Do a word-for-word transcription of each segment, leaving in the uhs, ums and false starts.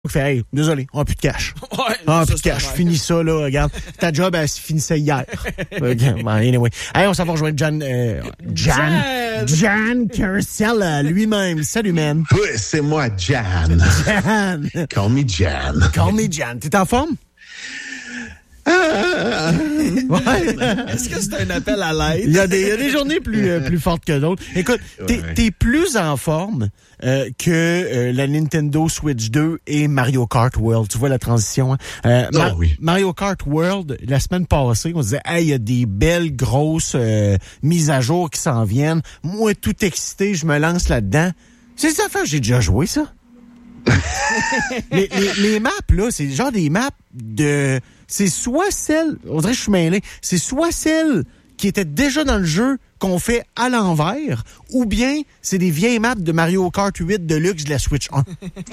Il fait, hey, désolé, on n'a plus de cash. Ouais, on n'a ça, plus de cash. Finis ça, là, regarde. Ta job, elle se finissait hier. Okay, bon, anyway. Hey, on s'en va rejoindre Jan, euh, Jan, Jan Carousel euh, lui-même. Salut, man. Oui, c'est moi, Jan. Jan. Call me Jan. Call me Jan. T'es en forme? Ah. Ouais. Est-ce que c'est un appel à l'aide? Il y a des, il y a des journées plus, euh, plus fortes que d'autres. Écoute, t'es, ouais. t'es plus en forme euh, que euh, la Nintendo Switch deux et Mario Kart World. Tu vois la transition, hein? Euh, oh, Mar- oui. Mario Kart World, la semaine passée, on se disait, hey, il y a des belles grosses euh, mises à jour qui s'en viennent. Moi, tout excité, je me lance là-dedans. C'est ça, fait, j'ai déjà joué, ça. les, les, les maps, là, c'est genre des maps de... C'est soit celles... On dirait que je suis mêlé. C'est soit celles qui étaient déjà dans le jeu qu'on fait à l'envers, ou bien c'est des vieilles maps de Mario Kart huit Deluxe de la Switch un.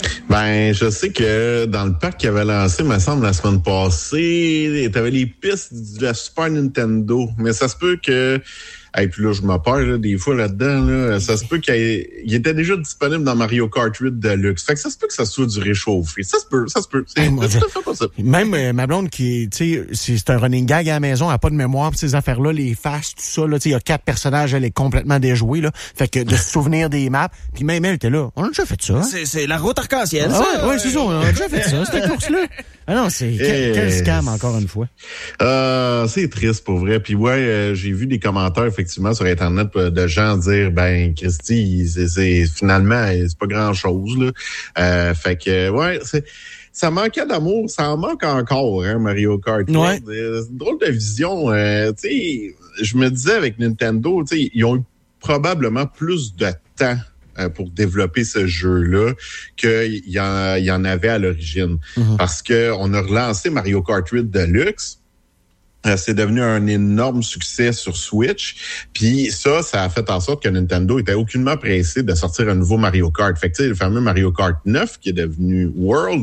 Ben, je sais que dans le pack qu'il avait lancé, me semble, la semaine passée, t'avais les pistes de la Super Nintendo. Mais ça se peut que... Et puis là, je me perds là, des fois là-dedans. Là, ça se peut qu'il il était déjà disponible dans Mario Kart huit Deluxe. Fait que ça se peut que ça soit du réchauffé. Ça se peut, ça se peut. C'est, hey, moi, c'est tout à fait possible. Même euh, ma blonde qui, tu sais, c'est, c'est un running gag à la maison, elle n'a pas de mémoire pour ces affaires-là, les faces, tout ça. Là, tu sais, il y a quatre personnages, elle est complètement déjouée. Là, fait que de se souvenir des maps. Puis même elle était là. On a déjà fait ça. Hein? C'est, c'est la route arc-en-ciel. Ah, ça. ouais, ouais, c'est ça. On a déjà fait ça, cette course-là. Ah non, c'est quel, quel scam, encore une fois. Euh, c'est triste, pour vrai. Puis ouais, euh, j'ai vu des commentaires, effectivement, sur Internet de gens dire, ben, Christy, c'est, c'est finalement, c'est pas grand-chose, là. Euh, fait que, ouais, c'est... Ça manquait d'amour, ça en manque encore, hein, Mario Kart. Ouais. C'est une drôle de vision. Euh, tu sais, je me disais avec Nintendo, tu sais, ils ont eu probablement plus de temps pour développer ce jeu-là qu'il y en, y en avait à l'origine. Mm-hmm. Parce que on a relancé Mario Kart huit Deluxe. Euh, c'est devenu un énorme succès sur Switch. Puis ça, ça a fait en sorte que Nintendo était aucunement pressé de sortir un nouveau Mario Kart. Fait que tu sais, le fameux Mario Kart neuf qui est devenu World,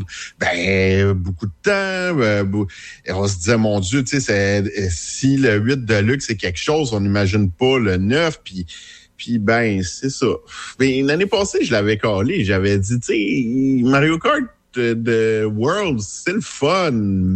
ben beaucoup de temps. Euh, on se disait, mon Dieu, tu sais, si le huit Deluxe c'est quelque chose, on n'imagine pas le neuf. Puis Puis ben, c'est ça. Mais l'année passée, je l'avais calé. J'avais dit, tu sais, Mario Kart de, de World, c'est le fun,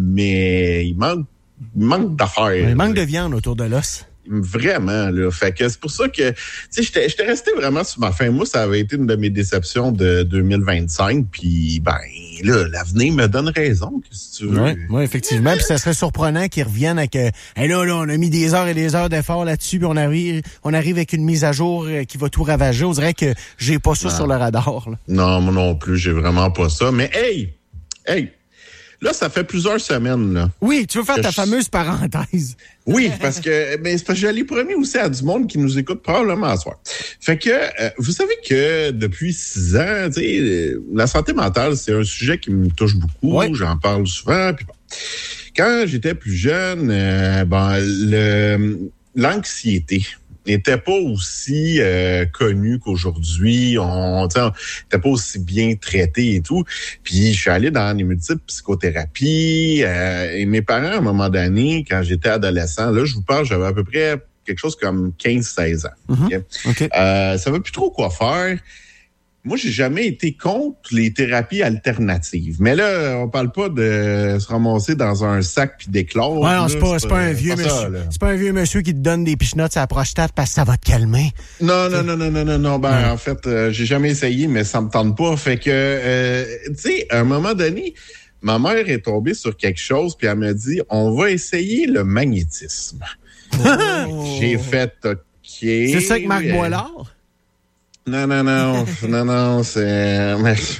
mais il manque, il manque d'affaires. Il manque de viande autour de l'os. Vraiment, là. Fait que c'est pour ça que, tu sais, j'étais, j'étais resté vraiment sur ma faim. Moi, ça avait été une de mes déceptions de deux mille vingt-cinq. Puis, ben, là, l'avenir me donne raison, si tu veux. Oui, ouais, effectivement. Puis ça serait surprenant qu'ils reviennent avec, euh, hey, là, là, on a mis des heures et des heures d'efforts là-dessus, puis on arrive, on arrive avec une mise à jour euh, qui va tout ravager. On dirait que j'ai pas ça non. sur le radar, là. Non, moi non plus, j'ai vraiment pas ça. Mais hey, hey, là, ça fait plusieurs semaines, là. Oui, tu veux faire ta je... fameuse parenthèse. Oui, parce que, ben, c'est parce que je l'ai promis aussi à du monde qui nous écoute probablement à soir. Fait que, euh, vous savez que depuis six ans, tu sais, la santé mentale, c'est un sujet qui me touche beaucoup. Ouais. J'en parle souvent. Puis bon. Quand j'étais plus jeune, euh, ben, le, l'anxiété n'était pas aussi euh, connu qu'aujourd'hui. On n'était pas aussi bien traité et tout. Puis je suis allé dans les multiples psychothérapies. Euh, et mes parents, à un moment donné, quand j'étais adolescent, là, je vous parle, j'avais à peu près quelque chose comme quinze seize ans. Mm-hmm. Okay? Okay. Euh, ça savais plus trop quoi faire. Moi, j'ai jamais été contre les thérapies alternatives. Mais là, on parle pas de se ramasser dans un sac puis d'éclore. Ouais, non, c'est pas, c'est pas un vieux monsieur. Ça, c'est pas un vieux monsieur qui te donne des pichenottes à la prostate parce que ça va te calmer. Non, non, non, non, non, non, non. Ben, ouais. en fait, euh, j'ai jamais essayé, mais ça me tente pas. Fait que, euh, tu sais, à un moment donné, ma mère est tombée sur quelque chose puis elle m'a dit, on va essayer le magnétisme. Oh. J'ai fait, OK. C'est ça que Marc euh, Boilard? Non, non, non, non, non, c'est...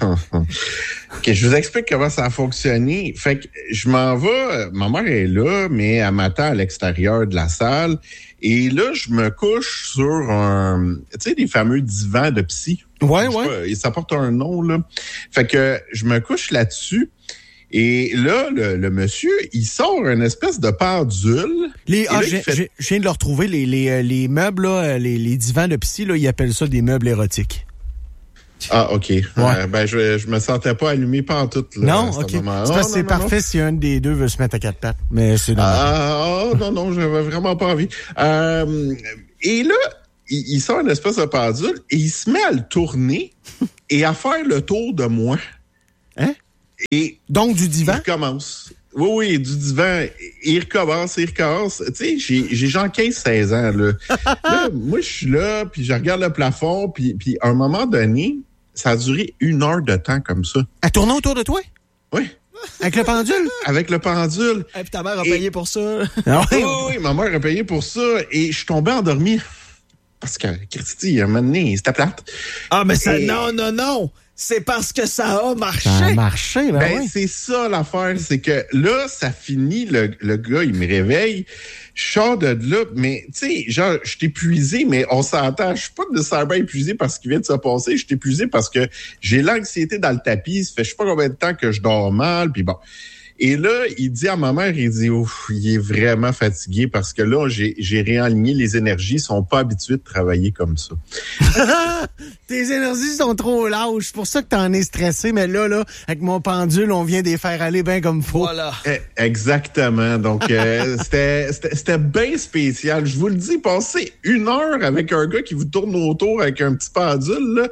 OK, je vous explique comment ça a fonctionné. Fait que je m'en vais, ma mère est là, mais elle m'attend à l'extérieur de la salle. Et là, je me couche sur un, tu sais, des fameux divans de psy. Ouais, ouais. Pas, ça porte un nom, là. Fait que je me couche là-dessus. Et là, le, le monsieur, il sort une espèce de pendule. Les, ah, là, j'ai, fait... je viens de le retrouver, les, les, les meubles, là, les, les divans de psy, là, ils appellent ça des meubles érotiques. Ah, OK. Ouais. Euh, ben, je, je me sentais pas allumé pantoute, là. Non, OK. C'est parce que oh, c'est non, parfait non. si un des deux veut se mettre à quatre pattes. Mais c'est normal. Ah, oh, non, non, j'avais vraiment pas envie. Euh, et là, il, il sort une espèce de pendule et il se met à le tourner et à faire le tour de moi. Hein? Et donc, du divan? Il recommence. Oui, oui, du divan. Il recommence, il recommence. Tu sais, j'ai, j'ai genre quinze seize ans, là. Là, moi, je suis là, puis je regarde le plafond, puis, puis à un moment donné, ça a duré une heure de temps comme ça. À tourner autour de toi? Oui. Avec le pendule? Avec le pendule. Et puis ta mère a Et... payé pour ça. Ah oui, oui, oui, ma mère a payé pour ça. Et je suis tombé endormi. Parce que, Christy, à un moment donné, c'était plate. Ah, mais ça, Et... non, non, non. C'est parce que ça a marché. Ça a marché, ben, ben oui. c'est ça l'affaire. C'est que là, ça finit. Le, le gars, il me réveille. Je sors de là, mais tu sais, genre, je suis épuisé, mais on s'entend. Je suis pas nécessairement épuisé parce qu'il vient de se passer. Je suis épuisé parce que j'ai l'anxiété dans le tapis. Ça fait je sais pas combien de temps que je dors mal. Puis bon. Et là, il dit à ma mère, il dit, ouf, il est vraiment fatigué parce que là, j'ai, j'ai réaligné les énergies. Ils sont pas habitués de travailler comme ça. Tes énergies sont trop lâches. C'est pour ça que t'en es stressé. Mais là, là, avec mon pendule, on vient de les faire aller bien comme faut. Voilà. Eh, exactement. Donc, euh, c'était, c'était, c'était bien spécial. Je vous le dis, passer une heure avec un gars qui vous tourne autour avec un petit pendule, là,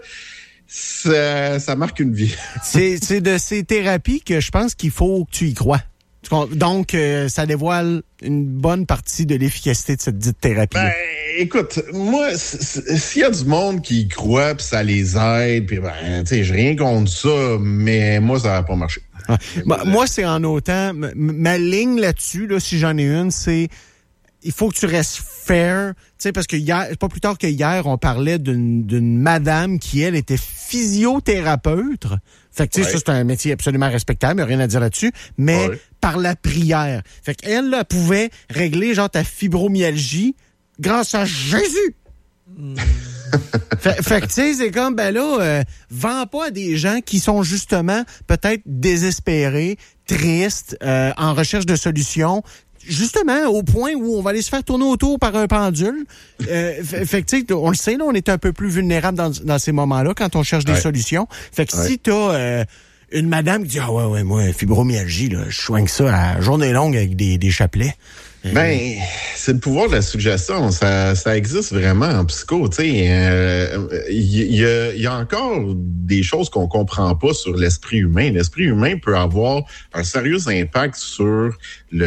Ça, ça marque une vie. c'est, c'est de ces thérapies que je pense qu'il faut que tu y crois. Donc, euh, ça dévoile une bonne partie de l'efficacité de cette dite thérapie. Ben, écoute, moi, s'il y a du monde qui y croit, puis ça les aide, puis ben, tu sais, j'ai rien contre ça, mais moi, ça va pas marcher. Ah. Bah, moi, c'est en autant, m- ma ligne là-dessus, là, si j'en ai une, c'est il faut que tu restes fair, tu sais, parce que hier, pas plus tard que hier, on parlait d'une, d'une madame qui, elle, était physiothérapeute. Fait que, tu sais, ouais. Ça, c'est un métier absolument respectable, il n'y a rien à dire là-dessus, mais ouais. Par la prière. Fait qu'elle, là, pouvait régler, genre, ta fibromyalgie grâce à Jésus. Mm. fait, fait que, tu sais, c'est comme, ben là, euh, vends pas à des gens qui sont justement peut-être désespérés, tristes, euh, en recherche de solutions, justement, au point où on va aller se faire tourner autour par un pendule. Euh, fait que, tu sais, on le sait, là, on est un peu plus vulnérable dans, dans ces moments-là quand on cherche des ouais. solutions. Fait que ouais. si t'as euh, une madame qui dit « Ah ouais, ouais, moi, fibromyalgie, là, je soigne ça à journée longue avec des, des chapelets. » Ben, c'est le pouvoir de la suggestion. Ça, ça existe vraiment en psycho. Tu sais, il euh, y, y, a, y a encore des choses qu'on comprend pas sur l'esprit humain. L'esprit humain peut avoir un sérieux impact sur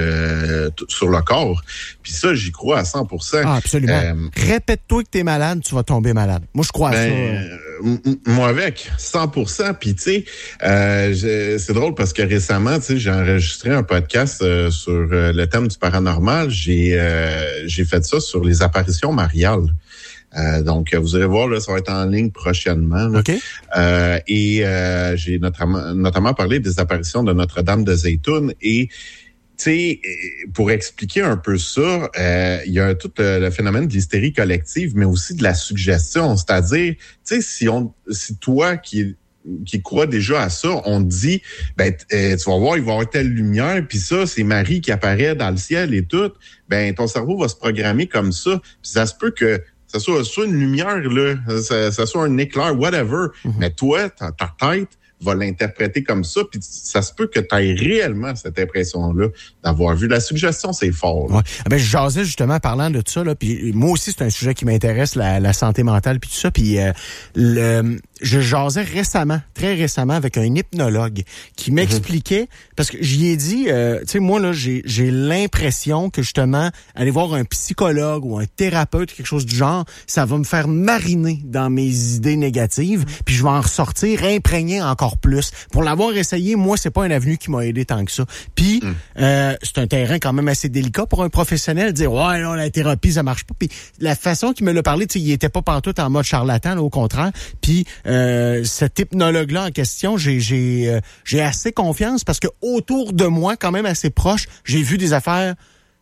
le sur le corps. Puis ça, j'y crois à cent pour cent. Ah, absolument. Euh, Répète-toi que t'es malade, tu vas tomber malade. Moi, je crois ben, à ça. Euh, m- moi avec, cent pour cent. Puis tu sais, euh, c'est drôle parce que récemment, tu sais, j'ai enregistré un podcast euh, sur euh, le thème du paranormal. J'ai euh, j'ai fait ça sur les apparitions mariales. Euh, donc, vous allez voir, là, ça va être en ligne prochainement. Là. Okay. Euh, et euh, j'ai notamment, notamment parlé des apparitions de Notre-Dame de Zeytoun. Et, tu sais, pour expliquer un peu ça, euh, il y a tout le, le phénomène de l'hystérie collective, mais aussi de la suggestion. C'est-à-dire, tu sais, si on, si toi qui qui croit déjà à ça, on dit, ben, euh, tu vas voir, il va y avoir telle lumière, puis ça, c'est Marie qui apparaît dans le ciel et tout. Ben, ton cerveau va se programmer comme ça. Puis ça se peut que ça soit, soit une lumière, là, ça, ça soit un éclair, whatever. Mm-hmm. Mais toi, ta, ta tête va l'interpréter comme ça, puis ça se peut que tu aies réellement cette impression-là d'avoir vu. La suggestion, c'est fort. Là. Ouais. Ben, je jasais justement parlant de tout ça, là, puis moi aussi, c'est un sujet qui m'intéresse, la, la santé mentale, puis tout ça, puis euh, le... je jasais récemment, très récemment, avec un hypnologue qui m'expliquait, mm-hmm. parce que j'y ai dit, euh, tu sais, moi, là, j'ai, j'ai l'impression que, justement, aller voir un psychologue ou un thérapeute, quelque chose du genre, ça va me faire mariner dans mes idées négatives, mm-hmm. puis je vais en ressortir imprégné encore plus. Pour l'avoir essayé, moi, c'est pas un avenue qui m'a aidé tant que ça. Puis, mm. euh, c'est un terrain quand même assez délicat pour un professionnel de dire, ouais, non, la thérapie, ça marche pas. Puis, la façon qu'il me l'a parlé, tu sais, il était pas pantoute en mode charlatan, là, au contraire. Puis, Euh, cet hypnologue-là en question, j'ai j'ai euh, j'ai assez confiance parce que autour de moi, quand même assez proche, j'ai vu des affaires,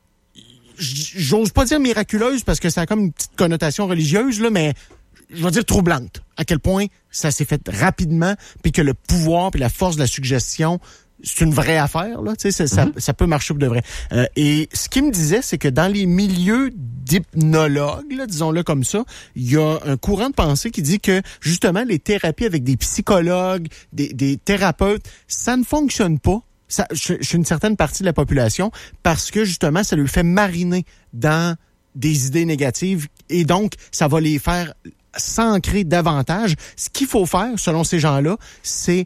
j'ose pas dire miraculeuses parce que ça a comme une petite connotation religieuse, là, mais je vais dire troublante. À quel point ça s'est fait rapidement, puis que le pouvoir puis la force de la suggestion, c'est une vraie affaire, là, tu sais, ça, mm-hmm. ça, ça peut marcher pour de vrai. Euh, et ce qu'il me disait, c'est que dans les milieux d'hypnologues, là, disons-le comme ça, il y a un courant de pensée qui dit que, justement, les thérapies avec des psychologues, des, des thérapeutes, ça ne fonctionne pas. Ça, chez une certaine partie de la population, parce que, justement, ça lui fait mariner dans des idées négatives et donc, ça va les faire s'ancrer davantage. Ce qu'il faut faire, selon ces gens-là, c'est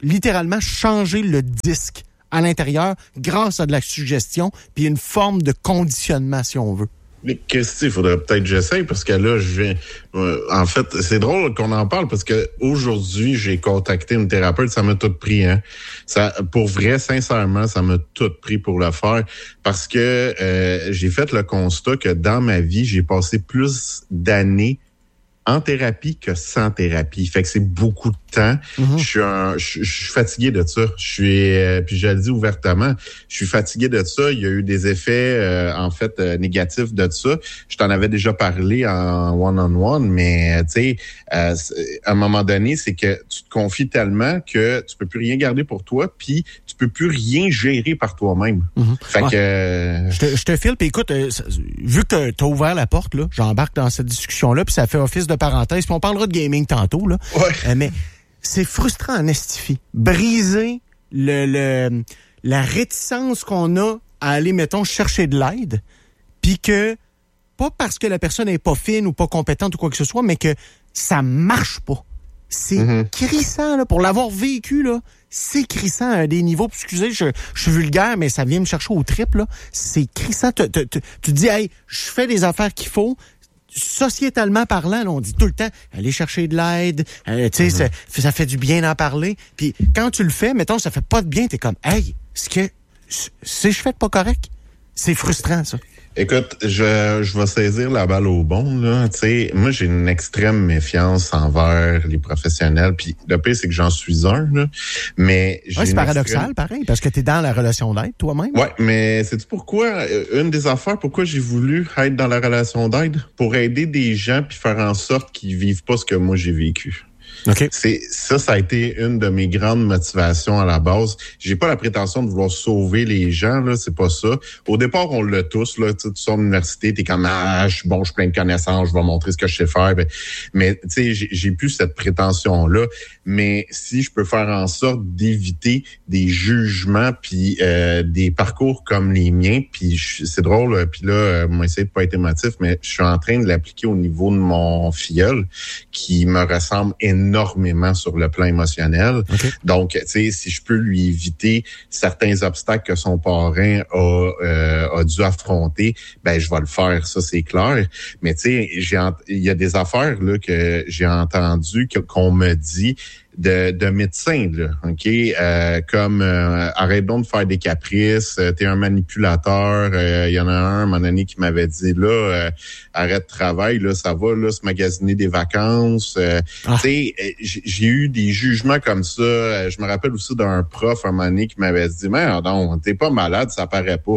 littéralement changer le disque à l'intérieur grâce à de la suggestion puis une forme de conditionnement, si on veut. Mais qu'est-ce qu'il faudrait peut-être que j'essaye parce que là, je viens. Euh, en fait, c'est drôle qu'on en parle parce que aujourd'hui, j'ai contacté une thérapeute, ça m'a tout pris, hein. Ça, pour vrai, sincèrement, ça m'a tout pris pour le faire parce que euh, j'ai fait le constat que dans ma vie, j'ai passé plus d'années en thérapie que sans thérapie. Fait que c'est beaucoup de temps. Mm-hmm. Je suis un, je, je suis fatigué de ça. Je suis, euh, puis je le dis ouvertement, je suis fatigué de ça. Il y a eu des effets, euh, en fait, euh, négatifs de ça. Je t'en avais déjà parlé en one-on-one, mais tu sais, euh, à un moment donné, c'est que tu te confies tellement que tu peux plus rien garder pour toi, puis tu peux plus rien gérer par toi-même. Mm-hmm. Fait ouais. que... Euh... Je te, je te file, puis écoute, euh, vu que t'as ouvert la porte, là, j'embarque dans cette discussion-là, puis ça fait office de parenthèse, puis on parlera de gaming tantôt, là. Ouais. Euh, mais c'est frustrant en estifie. Briser le, le, la réticence qu'on a à aller, mettons, chercher de l'aide, puis que, pas parce que la personne n'est pas fine ou pas compétente ou quoi que ce soit, mais que ça marche pas. C'est mm-hmm. crissant, là, pour l'avoir vécu, là. C'est crissant à des niveaux. Excusez, je, je suis vulgaire, mais ça vient me chercher au trip, là. C'est crissant. Tu te dis, hey, je fais des affaires qu'il faut. Sociétalement parlant, là, on dit tout le temps, aller chercher de l'aide, euh, tu sais, mm-hmm. ça, ça fait du bien d'en parler. Puis quand tu le fais, mettons, ça fait pas de bien, t'es comme, hey, est-ce que, c'est je fais de pas correct? C'est frustrant, ça. Écoute, je, je vais saisir la balle au bon, là. Tu sais, moi, j'ai une extrême méfiance envers les professionnels. Puis le pire, c'est que j'en suis un, là. Mais j'ai ouais, c'est paradoxal, extrême... pareil, parce que t'es dans la relation d'aide toi-même. Ouais, mais sais-tu pourquoi? Une des affaires, pourquoi j'ai voulu être dans la relation d'aide? Pour aider des gens puis faire en sorte qu'ils vivent pas ce que moi j'ai vécu. Okay. C'est ça, ça a été une de mes grandes motivations à la base. J'ai pas la prétention de vouloir sauver les gens, là, c'est pas ça. Au départ, on l'a tous, là, tu sors de l'université, t'es comme ah, je suis bon, je suis plein de connaissances, je vais montrer ce que je sais faire. Ben, mais tu sais, j'ai, j'ai plus cette prétention-là. Mais si je peux faire en sorte d'éviter des jugements puis euh, des parcours comme les miens, puis c'est drôle, puis là, euh, moi essayer de pas être émotif, mais je suis en train de l'appliquer au niveau de mon filleul, qui me ressemble énormément énormément sur le plan émotionnel. Okay. Donc, tu sais, si je peux lui éviter certains obstacles que son parrain a, euh, a dû affronter, ben je vais le faire, ça c'est clair. Mais tu sais, j'ai il y a des affaires là que j'ai entendu que, qu'on me dit de, de médecins, là, ok, euh, comme euh, arrête donc de faire des caprices, euh, t'es un manipulateur. Il euh, y en a un, un moment donné qui m'avait dit là, euh, arrête de travail, là, ça va, là, se magasiner des vacances. Euh, ah. Tu sais, j'ai, j'ai eu des jugements comme ça. Euh, je me rappelle aussi d'un prof un moment donné qui m'avait dit, mais non, t'es pas malade, ça paraît pas.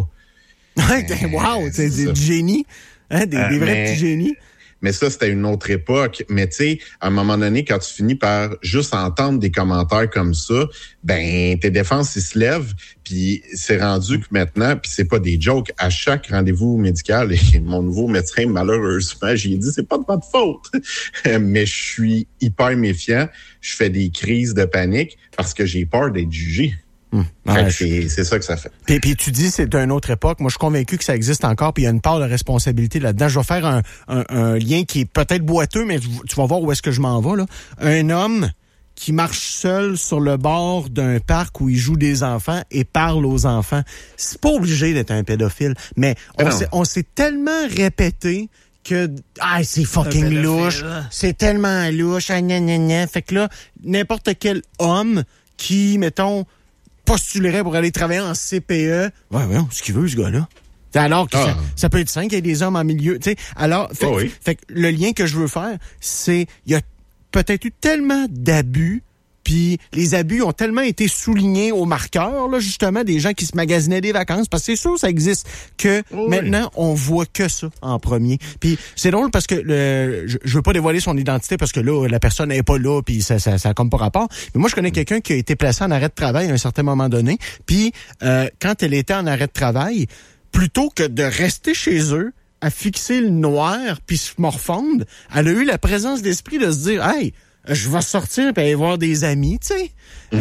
euh, wow, c'est, c'est du génie, hein, des, euh, des vrais mais... petits génies. Mais ça, c'était une autre époque. Mais tu sais, à un moment donné, quand tu finis par juste entendre des commentaires comme ça, ben tes défenses, ils se lèvent. Puis c'est rendu que maintenant, puis c'est pas des jokes, à chaque rendez-vous médical, et mon nouveau médecin, malheureusement, j'ai dit, c'est pas de votre faute. Mais je suis hyper méfiant. Je fais des crises de panique parce que j'ai peur d'être jugé. Hum. Ouais, c'est, c'est ça que ça fait. Puis, puis tu dis c'est d'une autre époque. Moi, je suis convaincu que ça existe encore. Puis il y a une part de responsabilité là-dedans. Je vais faire un, un, un lien qui est peut-être boiteux, mais tu, tu vas voir où est-ce que je m'en vais, là. Un homme qui marche seul sur le bord d'un parc où il joue des enfants et parle aux enfants. C'est pas obligé d'être un pédophile, mais on, s'est, on s'est tellement répété que ah c'est fucking louche, c'est tellement louche, ah, gna, gna, gna. Fait que là, n'importe quel homme qui, mettons, postulerait pour aller travailler en C P E. Ouais, ouais, ce qu'il veut, ce gars-là. Alors que ah. ça, ça peut être simple, il y a des hommes en milieu. Tu sais, alors, fait, oh oui. fait que le lien que je veux faire, c'est il y a peut-être eu tellement d'abus, puis les abus ont tellement été soulignés au marqueur, là, justement, des gens qui se magasinaient des vacances, parce que c'est sûr ça existe, que oh maintenant, oui. on voit que ça en premier. Puis c'est drôle parce que le, je, je veux pas dévoiler son identité parce que là, la personne n'est pas là, puis ça, ça, ça a comme pas rapport. Mais moi, je connais quelqu'un qui a été placé en arrêt de travail à un certain moment donné, puis euh, quand elle était en arrêt de travail, plutôt que de rester chez eux, à fixer le noir puis se morfondre, elle a eu la présence d'esprit de se dire « Hey, je vais sortir et aller voir des amis, tu sais. Mm-hmm. » euh,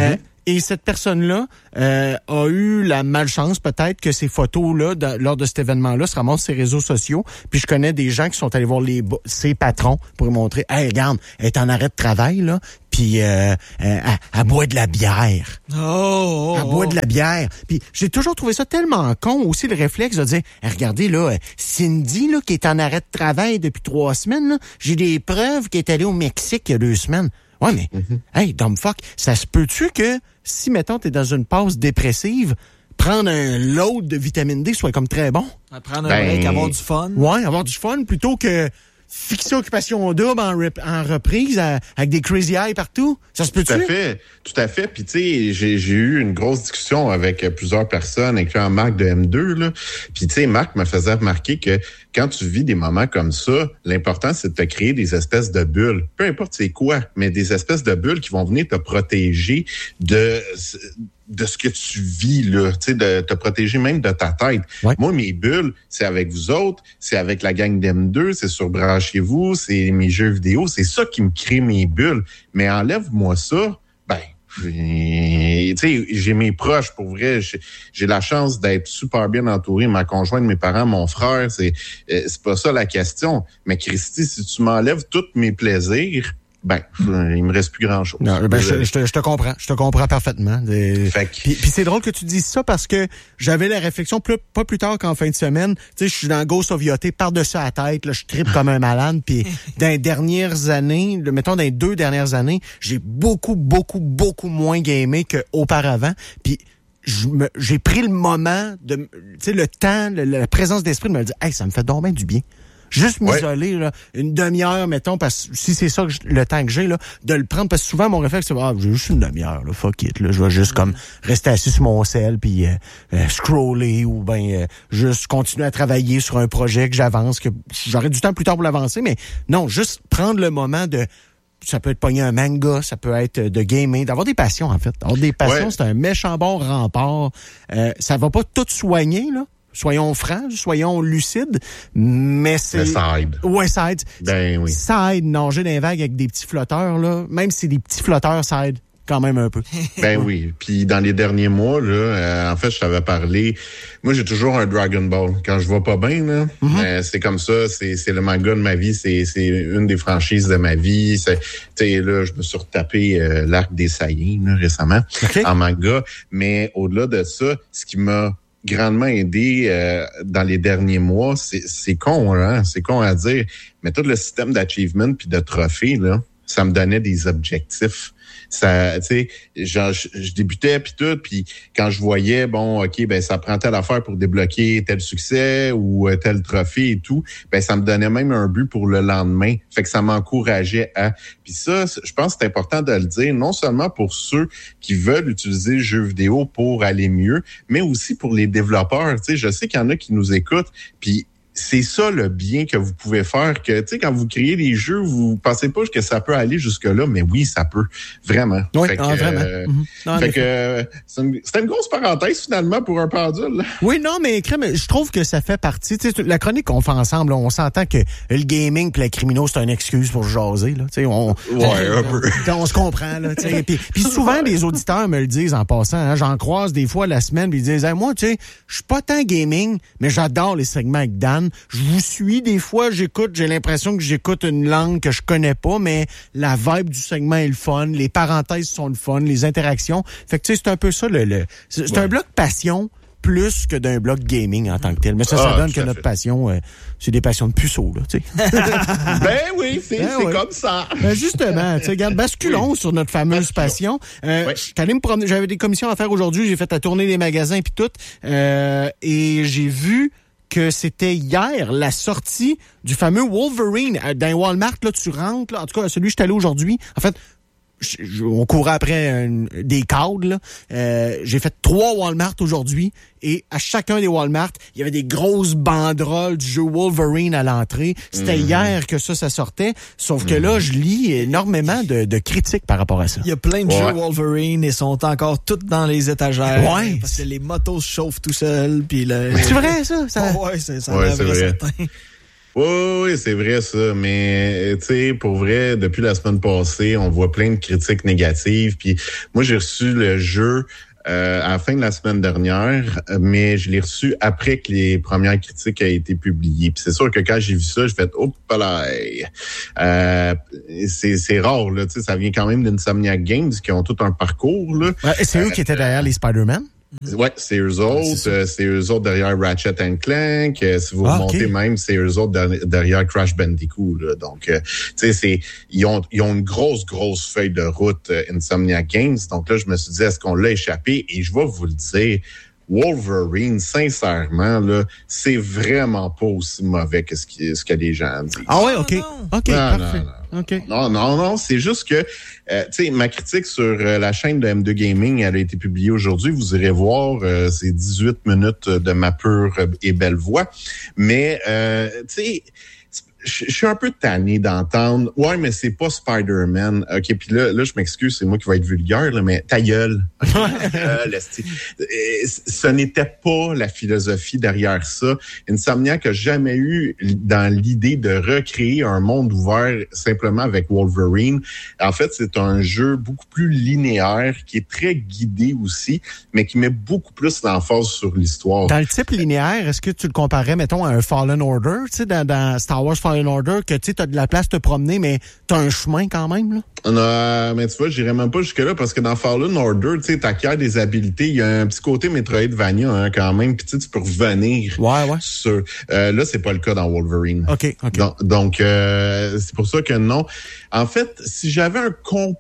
Et cette personne-là euh, a eu la malchance peut-être que ces photos-là, de, lors de cet événement-là, se ramassent sur ses réseaux sociaux. Puis je connais des gens qui sont allés voir les ses patrons pour lui montrer, hey, regarde, elle est en arrêt de travail, là, puis euh, euh, elle, elle boit de la bière. Oh, oh, Elle boit de la bière. Puis j'ai toujours trouvé ça tellement con, aussi le réflexe de dire, hey, regardez, là, Cindy, là, qui est en arrêt de travail depuis trois semaines, là, j'ai des preuves qu'elle est allée au Mexique il y a deux semaines. Ouais, mais, mm-hmm. hey, dumb fuck, ça se peut-tu que, si, mettons, t'es dans une passe dépressive, prendre un load de vitamine D soit comme très bon? Prendre un ben... break, avoir du fun. Ouais, avoir du fun, plutôt que fixer Occupation Double en, rep- en reprise à, avec des crazy eyes partout. Ça se peut-tu? Tout à fait, tout à fait. Puis tu sais, j'ai, j'ai eu une grosse discussion avec plusieurs personnes, incluant Marc de M deux, là. Puis tu sais, Marc me faisait remarquer que quand tu vis des moments comme ça, l'important, c'est de te créer des espèces de bulles. Peu importe c'est quoi, mais des espèces de bulles qui vont venir te protéger de... de ce que tu vis, là, tu sais, de te protéger même de ta tête. Ouais. Moi, mes bulles, c'est avec vous autres, c'est avec la gang d'M deux, c'est sur Branchez-vous, c'est mes jeux vidéo, c'est ça qui me crée mes bulles. Mais enlève-moi ça, ben, tu sais, j'ai mes proches, pour vrai, j'ai, j'ai la chance d'être super bien entouré, ma conjointe, mes parents, mon frère, c'est, euh, c'est pas ça la question. Mais Christy, si tu m'enlèves tous mes plaisirs, ben, il me reste plus grand-chose. Non, ben, je, je, te, je te comprends. Je te comprends parfaitement. Des... Que... Puis, puis c'est drôle que tu dises ça parce que j'avais la réflexion plus, pas plus tard qu'en fin de semaine. Tu sais, je suis dans Ghost of Yachty, par-dessus la tête, là, je trippe comme un malade. Puis dans les dernières années, mettons dans les deux dernières années, j'ai beaucoup, beaucoup, beaucoup moins gamé qu'auparavant. Puis je me, j'ai pris le moment, de, tu sais, le temps, le, la présence d'esprit de me dire, hey, ça me fait donc bien du bien. Juste m'isoler, ouais. là, une demi-heure, mettons, parce que si c'est ça que je, le temps que j'ai, là, de le prendre, parce que souvent, mon réflexe, c'est, ah, j'ai juste une demi-heure, là, fuck it, là, je vais juste, comme, rester assis sur mon sel, puis euh, euh, scroller, ou ben euh, juste continuer à travailler sur un projet que j'avance, que j'aurais du temps plus tard pour l'avancer, mais non, juste prendre le moment de, ça peut être pogner un manga, ça peut être de gamer, d'avoir des passions, en fait. Avoir des passions, ouais. C'est un méchant bon rempart. Euh, ça va pas tout soigner, là. Soyons francs, soyons lucides, mais c'est... Mais ça aide. Ouais, ça aide. Ben oui. Ça aide, nager dans les vagues avec des petits flotteurs, là. Même si c'est des petits flotteurs, ça aide quand même un peu. Ben oui. Puis dans les derniers mois, là, euh, en fait, je t'avais parlé... Moi, j'ai toujours un Dragon Ball. Quand je vais pas bien, là, mm-hmm. euh, c'est comme ça. C'est, c'est le manga de ma vie. C'est, c'est une des franchises de ma vie. Tu sais, là, je me suis retapé euh, l'arc des Saiyans, là, récemment, okay. en manga. Mais au-delà de ça, ce qui m'a grandement aidé euh, dans les derniers mois, c'est, c'est con, hein, c'est con à dire, mais tout le système d'achievement puis de trophées, là, ça me donnait des objectifs. Ça, tu sais, genre, je, je débutais puis tout, puis quand je voyais, bon, ok, ben ça prend telle affaire pour débloquer tel succès ou euh, tel trophée et tout, ben ça me donnait même un but pour le lendemain. Fait que ça m'encourageait à. Puis ça, je pense que c'est important de le dire, non seulement pour ceux qui veulent utiliser le jeu vidéo pour aller mieux, mais aussi pour les développeurs. Tu sais, je sais qu'il y en a qui nous écoutent, puis c'est ça le bien que vous pouvez faire, que tu sais, quand vous créez des jeux, vous pensez pas que ça peut aller jusque-là, mais oui, ça peut, vraiment. Oui, fait ah, que, vraiment. Euh, mm-hmm. non, fait que euh, c'est, une, c'est une grosse parenthèse, finalement, pour un pendule. Oui, non, mais crème, je trouve que ça fait partie, tu sais, la chronique qu'on fait ensemble, là, on s'entend que le gaming pis la criminaux, c'est une excuse pour jaser, là, tu sais, on... Ouais, un peu. On se comprend, là, tu sais, puis, puis souvent, les auditeurs me le disent en passant, hein, j'en croise des fois la semaine, puis ils disent, hey, moi, tu sais, je suis pas tant gaming, mais j'adore les segments avec Dan. Je vous suis des fois, j'écoute, j'ai l'impression que j'écoute une langue que je connais pas, mais la vibe du segment est le fun, les parenthèses sont le fun, les interactions. Fait que tu sais, c'est un peu ça, le, le c'est, c'est ouais. un bloc passion plus que d'un bloc gaming en tant que tel. Mais ça, ça ah, donne que notre fait. passion, euh, c'est des passions de puceaux, là, tu sais. Ben oui, c'est, ben c'est ouais. comme ça. Ben justement, tu sais, regarde, basculons oui. sur notre fameuse passion. Euh, oui. J'allais me promener, j'avais des commissions à faire aujourd'hui, j'ai fait la tournée des magasins puis tout, euh, et j'ai vu que c'était hier la sortie du fameux Wolverine dans Walmart. Là, tu rentres, là, en tout cas, celui que je suis allé aujourd'hui. En fait, je, je, on courait après un, des cadres. Là. Euh, j'ai fait trois Walmart aujourd'hui et à chacun des Walmart, il y avait des grosses banderoles du jeu Wolverine à l'entrée. C'était mmh. hier que ça, ça sortait. Sauf mmh. que là, je lis énormément de, de critiques par rapport à ça. Il y a plein de ouais. jeux Wolverine et sont encore toutes dans les étagères. Ouais. Parce que les motos se chauffent tout seuls. Puis le... C'est vrai, ça? ça... Oh, ouais, c'est, ça ouais, c'est vrai. Certain. Oui, oui, c'est vrai ça, mais tu sais, pour vrai, depuis la semaine passée, on voit plein de critiques négatives. Puis moi, j'ai reçu le jeu euh, à la fin de la semaine dernière, mais je l'ai reçu après que les premières critiques aient été publiées. Puis c'est sûr que quand j'ai vu ça, j'ai fait « Oh, là, euh, c'est, c'est rare, là, tu sais, ça vient quand même d'Insomniac Games qui ont tout un parcours, là. Ouais, c'est eux qui étaient derrière les Spider-Man? Ouais, c'est eux autres. Ouais, c'est, euh, c'est eux autres derrière Ratchet and Clank. Euh, si vous ah, remontez okay. même, c'est eux autres derrière, derrière Crash Bandicoot. Là. Donc, euh, tu sais, c'est ils ont ils ont une grosse grosse feuille de route euh, Insomniac Games. Donc là, je me suis dit, est-ce qu'on l'a échappé? Et je vais vous le dire, Wolverine, sincèrement, là, c'est vraiment pas aussi mauvais que ce, qui, ce que les gens disent. Ah ouais, ok, ok, non, parfait. Non, non. Okay. non, non, non, c'est juste que, euh, tu sais, ma critique sur euh, la chaîne de M deux Gaming, elle a été publiée aujourd'hui. Vous irez voir, euh, c'est dix-huit minutes de ma pure et belle voix. Mais, euh, tu sais, je suis un peu tanné d'entendre « Ouais, mais c'est pas Spider-Man. » OK, puis là, là, je m'excuse, c'est moi qui vais être vulgaire, là, mais ta gueule. euh, ce n'était pas la philosophie derrière ça. Insomniac n'a jamais eu dans l'idée de recréer un monde ouvert simplement avec Wolverine. En fait, c'est un jeu beaucoup plus linéaire, qui est très guidé aussi, mais qui met beaucoup plus l'emphase sur l'histoire. Dans le type linéaire, est-ce que tu le comparais, mettons, à un Fallen Order, tu sais, dans, dans Star Wars Fallen Order, que tu sais, t'as de la place de te promener, mais t'as un chemin quand même, là? Non, mais tu vois, j'irais même pas jusque-là, parce que dans Fallen Order, tu sais, t'acquiers des habiletés, il y a un petit côté Metroidvania, hein, quand même, puis tu sais, tu peux revenir. Ouais, ouais. Sur, euh, là, c'est pas le cas dans Wolverine. OK, OK. Donc, donc euh, c'est pour ça que non. En fait, si j'avais un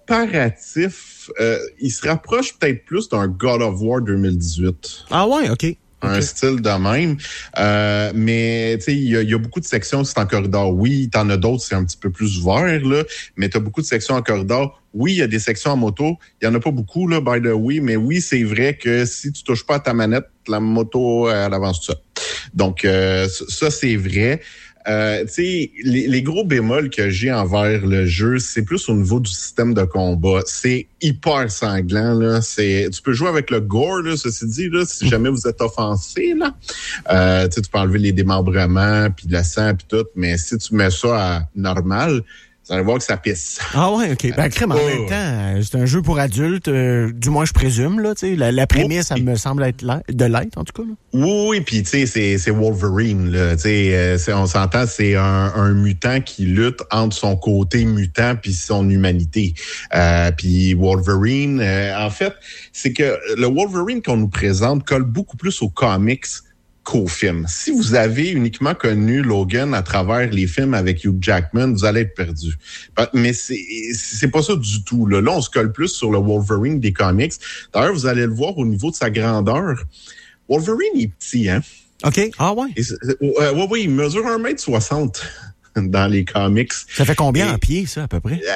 comparatif, euh, il se rapproche peut-être plus d'un God of War deux mille dix-huit. Ah ouais, OK. Un okay. style de même. Euh, mais, tu sais, il y, y a beaucoup de sections, c'est en corridor. Oui, t'en as d'autres, c'est un petit peu plus ouvert, là. Mais t'as beaucoup de sections en corridor. Oui, il y a des sections en moto. Il y en a pas beaucoup, là, by the way. Mais oui, c'est vrai que si tu touches pas à ta manette, la moto, elle avance tout ça. Donc, euh, ça, c'est vrai. Euh, tu sais, les, les gros bémols que j'ai envers le jeu, c'est plus au niveau du système de combat. C'est hyper sanglant, là. C'est, tu peux jouer avec le gore, là, ceci dit, là, si jamais vous êtes offensé, là. Euh, tu sais, tu peux enlever les démembrements, puis le sang, puis tout, mais si tu mets ça à normal, vous allez voir que ça pisse. Ah ouais, OK. Ben, crème, en oh. même temps, c'est un jeu pour adultes, euh, du moins je présume, là, tu sais. La, la prémisse, oh. elle me semble être de l'être, en tout cas, là. Oui, oui, puis tu sais, c'est, c'est Wolverine, là. Tu sais, euh, on s'entend, c'est un, un mutant qui lutte entre son côté mutant puis son humanité. Euh, puis Wolverine, euh, en fait, c'est que le Wolverine qu'on nous présente colle beaucoup plus aux comics qu'au film. Si vous avez uniquement connu Logan à travers les films avec Hugh Jackman, vous allez être perdu. Mais c'est c'est pas ça du tout. Là, là on se colle plus sur le Wolverine des comics. D'ailleurs, vous allez le voir au niveau de sa grandeur. Wolverine est petit, hein? OK. Ah ouais? Et, euh, ouais, ouais, il mesure un mètre soixante dans les comics. Ça fait combien Et, en pieds, ça, à peu près?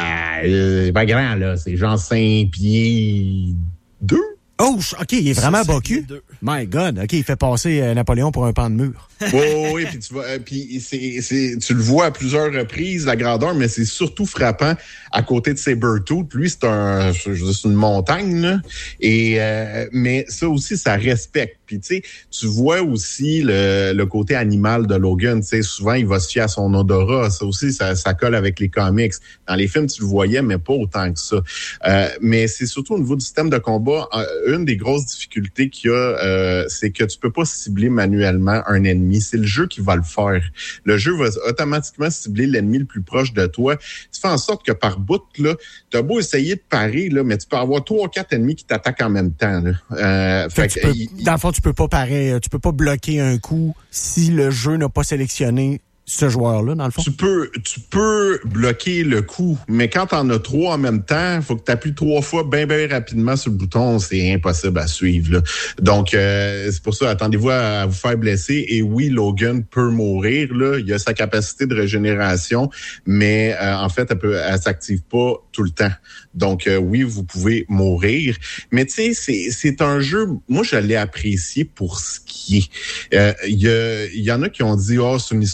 Euh, c'est pas grand, là. C'est genre cinq pieds deux. Oh, OK, il est vraiment bocu. My God, OK, il fait passer euh, Napoléon pour un pan de mur. Oui, oui, puis tu vois, euh, puis c'est, c'est, tu le vois à plusieurs reprises, la grandeur, mais c'est surtout frappant à côté de Sabretooth. Lui, c'est un, je veux dire, c'est une montagne, là. Et, euh, mais ça aussi, ça respecte. Puis, tu sais, tu vois aussi le, le côté animal de Logan. Tu sais, souvent, il va se fier à son odorat. Ça aussi, ça, ça colle avec les comics. Dans les films, tu le voyais, mais pas autant que ça. Euh, mais c'est surtout au niveau du système de combat. Une des grosses difficultés qu'il y a, euh, c'est que tu peux pas cibler manuellement un ennemi. C'est le jeu qui va le faire. Le jeu va automatiquement cibler l'ennemi le plus proche de toi. Tu fais en sorte que par bout, là, t'as beau essayer de parer, là, mais tu peux avoir trois ou quatre ennemis qui t'attaquent en même temps, là. Euh, fait fait que, que tu il, peux, dans le fond, tu peux pas parer, tu peux pas bloquer un coup si le jeu n'a pas sélectionné ce joueur-là, dans le fond? Tu peux, tu peux bloquer le coup, mais quand t'en as trois en même temps, il faut que tu appuies trois fois bien, bien rapidement sur le bouton. C'est impossible à suivre, là. Donc, euh, c'est pour ça, attendez-vous à, à vous faire blesser. Et oui, Logan peut mourir, là. Il a sa capacité de régénération, mais euh, en fait, elle peut, elle s'active pas tout le temps. Donc, euh, oui, vous pouvez mourir. Mais tu sais, c'est, c'est un jeu, moi, je l'ai apprécié pour ce qui est. Il euh, y, y en a qui ont dit, oh, c'est une histoire moyenne.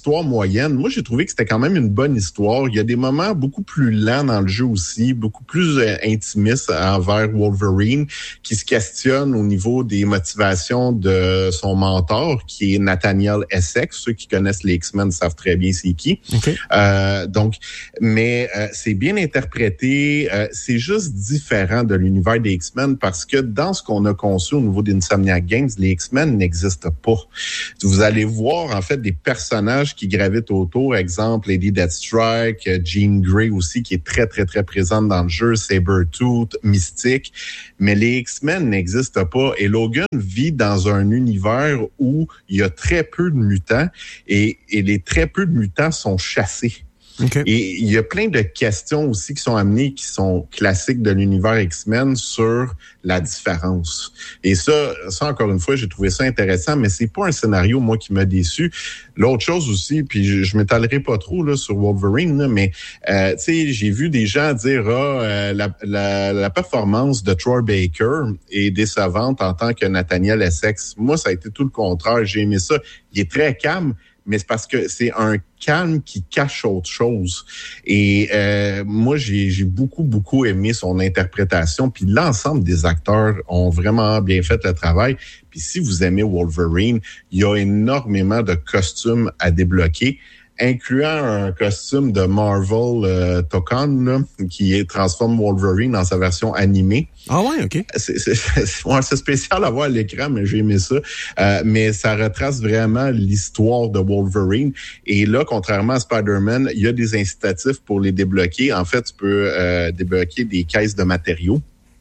moyenne. Moi, j'ai trouvé que c'était quand même une bonne histoire. Il y a des moments beaucoup plus lents dans le jeu aussi, beaucoup plus euh, intimistes envers Wolverine, qui se questionne au niveau des motivations de son mentor, qui est Nathaniel Essex. Ceux qui connaissent les X-Men savent très bien c'est qui. Okay. Euh, donc, mais euh, c'est bien interprété. Euh, c'est juste différent de l'univers des X-Men parce que dans ce qu'on a conçu au niveau d'Insomniac Games, les X-Men n'existent pas. Vous allez voir en fait des personnages qui gravitent autour, exemple Lady Deathstrike, Jean Grey aussi qui est très très très présente dans le jeu, Sabretooth, Mystique, mais les X-Men n'existent pas et Logan vit dans un univers où il y a très peu de mutants et, et les très peu de mutants sont chassés. Okay. Et il y a plein de questions aussi qui sont amenées, qui sont classiques de l'univers X-Men sur la différence. Et ça, ça encore une fois, j'ai trouvé ça intéressant, mais c'est pas un scénario, moi, qui m'a déçu. L'autre chose aussi, puis je, je m'étalerai pas trop là sur Wolverine, là, mais euh, tu sais, j'ai vu des gens dire ah, euh, la, la, la performance de Troy Baker est décevante en tant que Nathaniel Essex. Moi, ça a été tout le contraire. J'ai aimé ça. Il est très calme, mais c'est parce que c'est un calme qui cache autre chose. Et euh, moi, j'ai, j'ai beaucoup, beaucoup aimé son interprétation. Puis l'ensemble des acteurs ont vraiment bien fait le travail. Puis si vous aimez Wolverine, il y a énormément de costumes à débloquer, incluant un costume de Marvel euh, Tokan, là, qui est, transforme Wolverine dans sa version animée. Ah ouais, OK. C'est, c'est, c'est, ouais, c'est spécial à voir à l'écran, mais j'ai aimé ça. Euh, mais ça retrace vraiment l'histoire de Wolverine. Et là, contrairement à Spider-Man, il y a des incitatifs pour les débloquer. En fait, tu peux euh, débloquer des caisses de matériaux.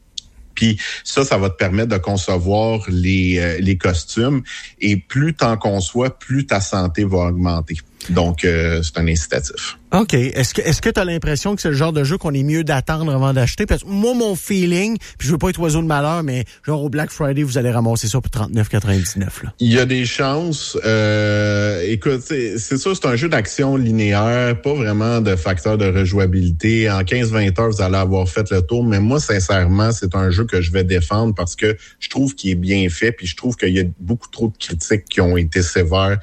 Puis ça, ça va te permettre de concevoir les, euh, les costumes. Et plus t'en conçois, plus ta santé va augmenter. Donc, euh, c'est un incitatif. OK. Est-ce que est-ce que tu as l'impression que c'est le genre de jeu qu'on est mieux d'attendre avant d'acheter? Parce que moi, mon feeling, puis je veux pas être oiseau de malheur, mais genre au Black Friday, vous allez ramasser ça pour trente-neuf quatre-vingt-dix-neuf. Là. Il y a des chances. Euh, écoute, c'est, c'est ça, c'est un jeu d'action linéaire, pas vraiment de facteur de rejouabilité. En quinze vingt heures, vous allez avoir fait le tour. Mais moi, sincèrement, c'est un jeu que je vais défendre parce que je trouve qu'il est bien fait, puis je trouve qu'il y a beaucoup trop de critiques qui ont été sévères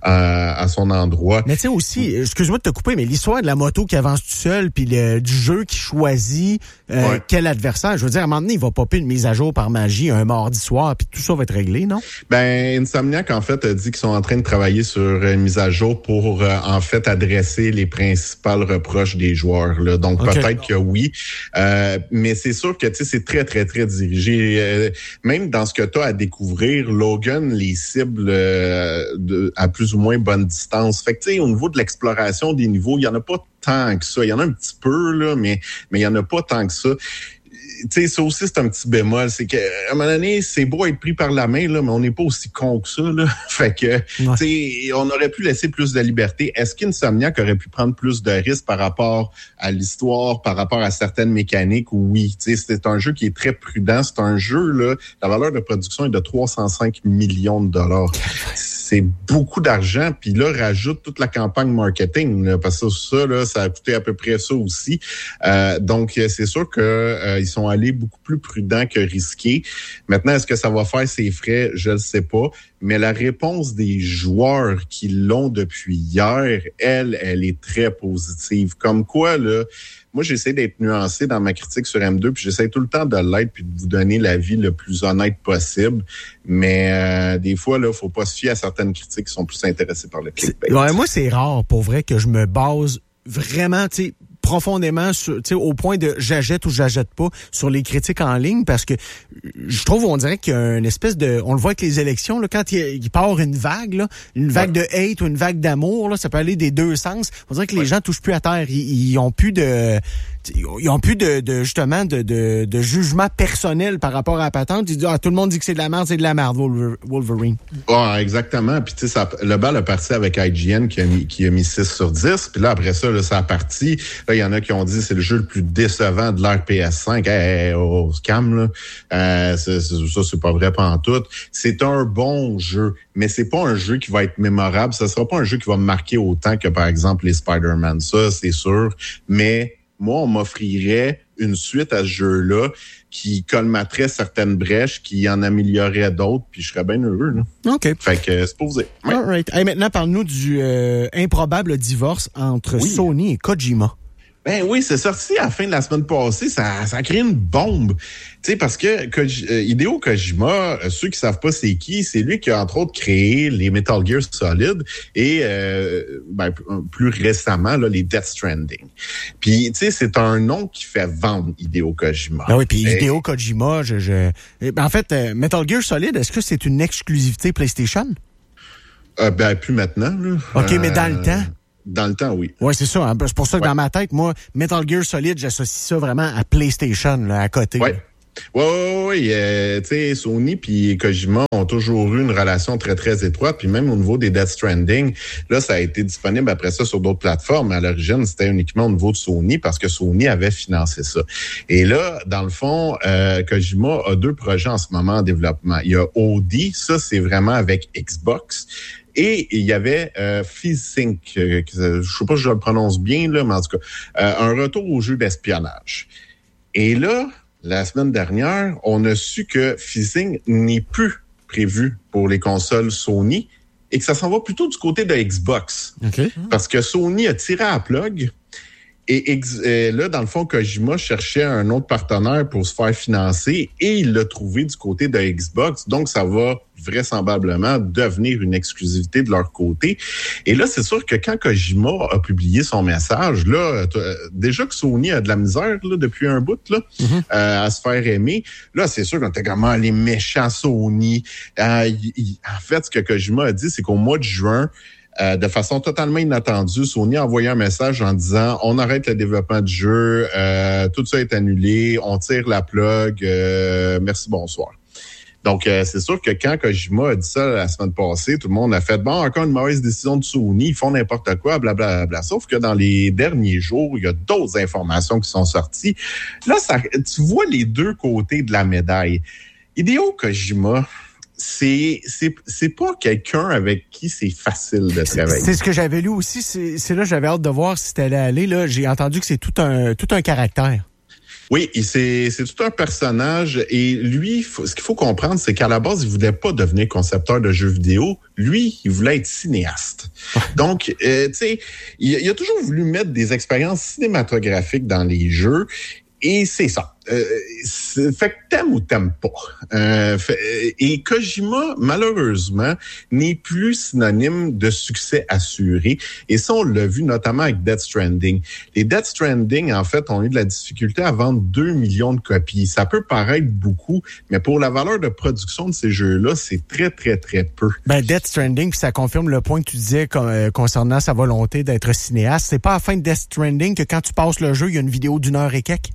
à, à son endroit. Mais tu sais aussi, excuse-moi de te couper, mais l'histoire de la moto qui avance tout seul, puis le, du jeu qui choisit euh, ouais. quel adversaire, je veux dire, à un moment donné, il va popper une mise à jour par magie un mardi soir, puis tout ça va être réglé, non? Ben, Insomniac, en fait, a dit qu'ils sont en train de travailler sur une mise à jour pour, euh, en fait, adresser les principales reproches des joueurs. Là. Donc, okay. peut-être que oui. Euh, mais c'est sûr que, tu sais, c'est très, très, très dirigé. Euh, même dans ce que tu as à découvrir, Logan les cible euh, de, à plus ou moins bonne distance. Fait que, tu sais, au niveau de l'exploration des niveaux, il y en a pas tant que ça. Il y en a un petit peu, là, mais mais il y en a pas tant que ça. Tu sais, ça aussi, c'est un petit bémol. C'est qu'à un moment donné, c'est beau être pris par la main, là, mais on n'est pas aussi con que ça, là. Fait que, ouais. tu sais, on aurait pu laisser plus de liberté. Est-ce qu'Insomniac aurait pu prendre plus de risques par rapport à l'histoire, par rapport à certaines mécaniques? Oui. Tu sais, c'est un jeu qui est très prudent. C'est un jeu, là, la valeur de production est de trois cent cinq millions de dollars. C'est beaucoup d'argent, puis là, rajoute toute la campagne marketing, là, parce que ça, là, ça a coûté à peu près ça aussi. Euh, donc, c'est sûr que euh, ils sont allés beaucoup plus prudents que risqués. Maintenant, est-ce que ça va faire ses frais? Je ne sais pas. Mais la réponse des joueurs qui l'ont depuis hier, elle, elle est très positive. Comme quoi, là, moi, j'essaie d'être nuancé dans ma critique sur M deux, puis j'essaie tout le temps de l'être, puis de vous donner l'avis le plus honnête possible. Mais euh, des fois, là, faut pas se fier à certaines critiques qui sont plus intéressées par le clickbait. Ouais, moi, c'est rare, pour vrai, que je me base vraiment, tu sais, profondément sur, tu sais, au point de j'achète ou j'achète pas sur les critiques en ligne, parce que je trouve, on dirait qu'il y a une espèce de, on le voit avec les élections, là, quand il, il part une vague, là, une vague ouais. de hate ou une vague d'amour, là, ça peut aller des deux sens. On dirait que les ouais. gens touchent plus à terre, ils, ils ont plus de, ils ont plus de, de justement de, de, de jugement personnel par rapport à la patente. Ils disent, ah, tout le monde dit que c'est de la merde, c'est de la merde, Wolverine. Ouais, exactement. Puis tu sais, le bal a parti avec I G N qui a mis, qui a mis six sur dix. Puis là, après ça, là, ça a parti. Là, il y en a qui ont dit c'est le jeu le plus décevant de l'ère P S cinq. Hey, hey, oh, scam, là. Euh, c'est, c'est, ça, c'est pas vrai pantoute. C'est un bon jeu, mais c'est pas un jeu qui va être mémorable. Ça sera pas un jeu qui va me marquer autant que, par exemple, les Spider-Man. Ça, c'est sûr. Mais moi, on m'offrirait une suite à ce jeu-là qui colmaterait certaines brèches, qui en améliorerait d'autres, puis je serais bien heureux. Là. OK. Fait que c'est posé. Ouais. All right. Hey, maintenant, parle-nous du euh, improbable divorce entre oui. Sony et Kojima. Ben oui, c'est sorti à la fin de la semaine passée. Ça, ça a créé une bombe. Tu sais, parce que Koji, euh, Hideo Kojima, euh, ceux qui savent pas c'est qui, c'est lui qui a entre autres créé les Metal Gear Solid et euh, ben, plus récemment là, les Death Stranding. Puis, tu sais, c'est un nom qui fait vendre Hideo Kojima. Ben oui, puis Et... Hideo Kojima, je, je... En fait, euh, Metal Gear Solid, est-ce que c'est une exclusivité PlayStation? Euh, ben, plus maintenant. Là. OK, euh... mais dans le temps? Dans le temps, oui. Oui, c'est ça. Hein? C'est pour ça que ouais. dans ma tête, moi, Metal Gear Solid, j'associe ça vraiment à PlayStation, là, à côté. Oui. Oui, oui, oui. Euh, tu sais, Sony puis Kojima ont toujours eu une relation très, très étroite. Puis même au niveau des Death Stranding, là, ça a été disponible après ça sur d'autres plateformes. À l'origine, c'était uniquement au niveau de Sony parce que Sony avait financé ça. Et là, dans le fond, euh, Kojima a deux projets en ce moment en développement. Il y a O D, ça, c'est vraiment avec Xbox. Et il y avait euh, FizzSync, euh, je sais pas si je le prononce bien, là, mais en tout cas, euh, un retour au jeu d'espionnage. Et là, la semaine dernière, on a su que FizzSync n'est plus prévu pour les consoles Sony et que ça s'en va plutôt du côté de Xbox. Okay. Parce que Sony a tiré à la plug. Et, et là, dans le fond, Kojima cherchait un autre partenaire pour se faire financer et il l'a trouvé du côté de Xbox. Donc, ça va vraisemblablement devenir une exclusivité de leur côté. Et là, c'est sûr que quand Kojima a publié son message, là, déjà que Sony a de la misère là, depuis un bout là, mm-hmm. euh, à se faire aimer, là, c'est sûr qu'on était comme ah, les méchants Sony. Euh, y, y, en fait, ce que Kojima a dit, c'est qu'au mois de juin, Euh, de façon totalement inattendue, Sony a envoyé un message en disant on arrête le développement du jeu, euh, tout ça est annulé, on tire la plug, euh, merci, bonsoir. Donc, euh, c'est sûr que quand Kojima a dit ça la semaine passée, tout le monde a fait bon, encore une mauvaise décision de Sony, ils font n'importe quoi, blablabla. Bla, bla. Sauf que dans les derniers jours, il y a d'autres informations qui sont sorties. Là, ça, tu vois les deux côtés de la médaille. Hideo Kojima, c'est c'est c'est pas quelqu'un avec qui c'est facile de travailler. C'est ce que j'avais lu aussi, c'est, c'est là j'avais hâte de voir si t'allais aller là, j'ai entendu que c'est tout un tout un caractère. Oui, c'est c'est tout un personnage et lui, faut, ce qu'il faut comprendre, c'est qu'à la base, il voulait pas devenir concepteur de jeux vidéo. Lui, il voulait être cinéaste. Donc, euh, tu sais, il, il a toujours voulu mettre des expériences cinématographiques dans les jeux. Et c'est ça. Euh, c'est, fait que t'aimes ou t'aimes pas. Euh, fait, et Kojima, malheureusement, n'est plus synonyme de succès assuré. Et ça, on l'a vu notamment avec Death Stranding. Les Death Stranding, en fait, ont eu de la difficulté à vendre deux millions de copies. Ça peut paraître beaucoup, mais pour la valeur de production de ces jeux-là, c'est très, très, très peu. Ben, Death Stranding, puis ça confirme le point que tu disais euh, concernant sa volonté d'être cinéaste. C'est pas à la fin de Death Stranding que quand tu passes le jeu, il y a une vidéo d'une heure et quelques?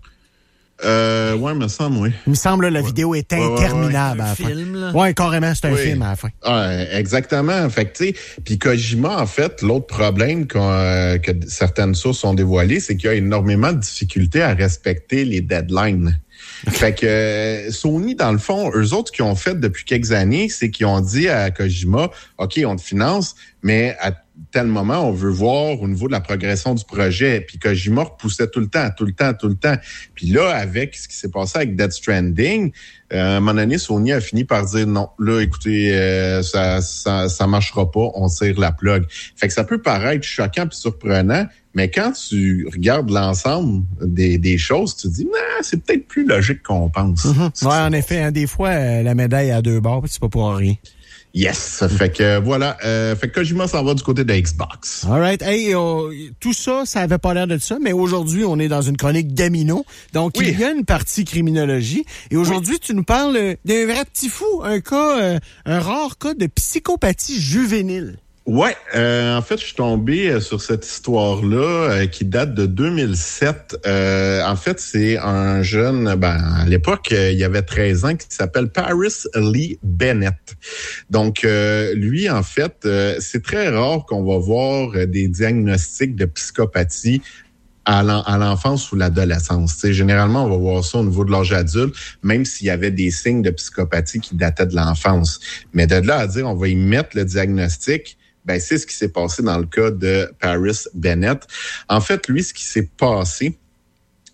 Euh, ouais, me semble, oui. Il me semble que la ouais. vidéo est interminable interminable ouais, ouais. à la un fin. Film, là. Ouais, carrément, c'est un oui. film à la fin. Ouais, exactement. Fait que, tu sais, puis Kojima, en fait, l'autre problème euh, que certaines sources ont dévoilé, c'est qu'il y a énormément de difficultés à respecter les deadlines. Fait que euh, Sony, dans le fond, eux autres qui ont fait depuis quelques années, c'est qu'ils ont dit à Kojima, OK, on te finance, mais à tel moment, on veut voir au niveau de la progression du projet. Puis Kojima repoussait tout le temps, tout le temps, tout le temps. Puis là, avec ce qui s'est passé avec Death Stranding, euh, à un moment donné, Sony a fini par dire non, là, écoutez, euh, ça, ça, ça marchera pas, on tire la plug. Fait que ça peut paraître choquant puis surprenant, mais quand tu regardes l'ensemble des, des choses, tu te dis, nah, c'est peut-être plus logique qu'on pense. Mm-hmm. Ouais, en effet, hein, des fois, euh, la médaille à deux bords, c'est pas pour rien. Yes, fait que euh, voilà, euh, fait que Kojima s'en va du côté de Xbox. All right, hey, euh, tout ça, ça avait pas l'air de ça, mais aujourd'hui, on est dans une chronique Gamino, donc oui. Il y a une partie criminologie, et aujourd'hui, oui. Tu nous parles d'un vrai petit fou, un cas, euh, un rare cas de psychopathie juvénile. Ouais, euh, en fait, je suis tombé sur cette histoire-là euh, qui date de deux mille sept. Euh, en fait, c'est un jeune, ben à l'époque, euh, il avait treize ans, qui s'appelle Paris Lee Bennett. Donc, euh, lui, en fait, euh, c'est très rare qu'on va voir euh, des diagnostics de psychopathie à, l'en, à l'enfance ou l'adolescence. T'sais, généralement, on va voir ça au niveau de l'âge adulte, même s'il y avait des signes de psychopathie qui dataient de l'enfance. Mais de là à dire, on va y mettre le diagnostic, ben, c'est ce qui s'est passé dans le cas de Paris Bennett. En fait, lui, ce qui s'est passé,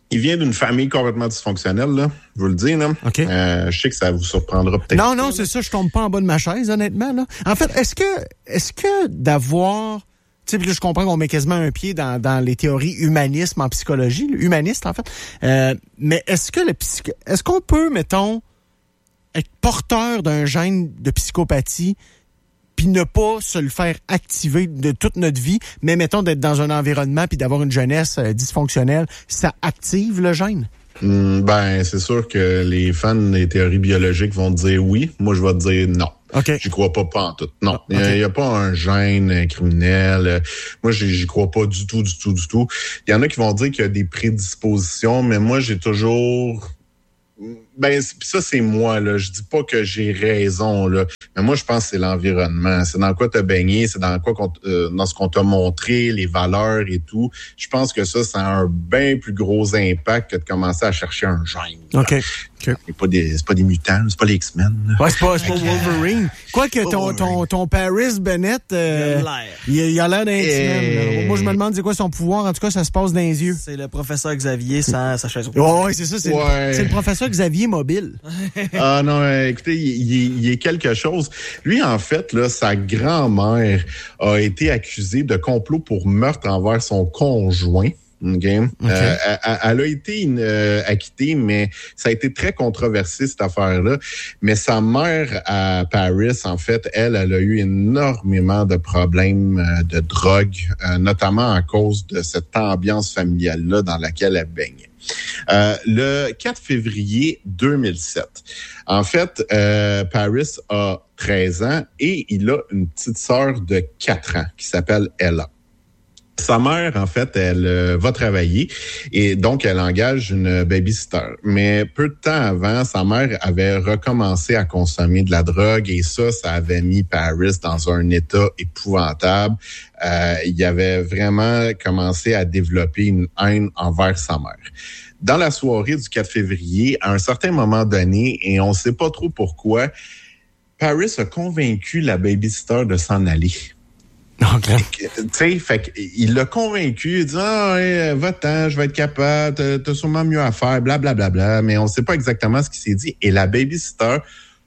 Il vient d'une famille complètement dysfonctionnelle, là, je vous le dis. Là. Okay. Euh, je sais que ça vous surprendra peut-être. Non, non, c'est ça, je tombe pas en bas de ma chaise, honnêtement. Là. En fait, est-ce que est-ce que d'avoir... Tu sais, je comprends qu'on met quasiment un pied dans, dans les théories humanisme en psychologie, humaniste en fait. Euh, mais est-ce que le psych... est-ce qu'on peut, mettons, être porteur d'un gène de psychopathie puis ne pas se le faire activer de toute notre vie, mais mettons d'être dans un environnement puis d'avoir une jeunesse euh, dysfonctionnelle, ça active le gène? Mmh, ben, c'est sûr que les fans des théories biologiques vont te dire oui. Moi, je vais te dire non. Okay. J'y crois pas, pas en tout. Non. Il okay. n'y a, a pas un gène criminel. Moi, j'y, j'y crois pas du tout, du tout, du tout. Il y en a qui vont dire qu'il y a des prédispositions, mais moi, j'ai toujours... Ben, ça, c'est moi, là. Je dis pas que j'ai raison, là. Mais moi, je pense que c'est l'environnement. C'est dans quoi t'as baigné, c'est dans quoi qu'on, euh, dans ce qu'on t'a montré, les valeurs et tout. Je pense que ça, ça a un bien plus gros impact que de commencer à chercher un gène. OK. okay. C'est pas des, c'est pas des mutants, c'est pas les X-Men. Là. Ouais, c'est pas, c'est pas Wolverine. Quoique ton, ton, ton Paris Bennett, euh, il, il a l'air d'un X-Men. Et... Moi, je me demande c'est quoi son pouvoir. En tout cas, ça se passe dans les yeux. C'est le professeur Xavier sans sa chaise. Ouais, ouais, c'est ça. C'est, ouais. le, c'est le professeur Xavier mobile. Ah non, écoutez, il, il, il est quelque chose. Lui, en fait, là, sa grand-mère a été accusée de complot pour meurtre envers son conjoint. Okay. Okay. Euh, elle, elle a été une, euh, acquittée, mais ça a été très controversé, cette affaire-là. Mais sa mère à Paris, en fait, elle, elle a eu énormément de problèmes euh, de drogue, euh, notamment à cause de cette ambiance familiale-là dans laquelle elle baignait. Euh, le quatre février deux mille sept, en fait, euh, Paris a treize ans et il a une petite sœur de quatre ans qui s'appelle Ella. Sa mère, en fait, elle euh, va travailler et donc elle engage une babysitter. Mais peu de temps avant, sa mère avait recommencé à consommer de la drogue et ça, ça avait mis Paris dans un état épouvantable. Euh, il avait vraiment commencé à développer une haine envers sa mère. Dans la soirée du quatre février, à un certain moment donné, et on ne sait pas trop pourquoi, Paris a convaincu la babysitter de s'en aller. Okay. Tu sais, fait il l'a convaincu, il dit ah hey, va-t'en, je vais être capable, t'as, t'as sûrement mieux à faire, blablabla, bla, bla, bla. Mais on sait pas exactement ce qu'il s'est dit. Et la babysitter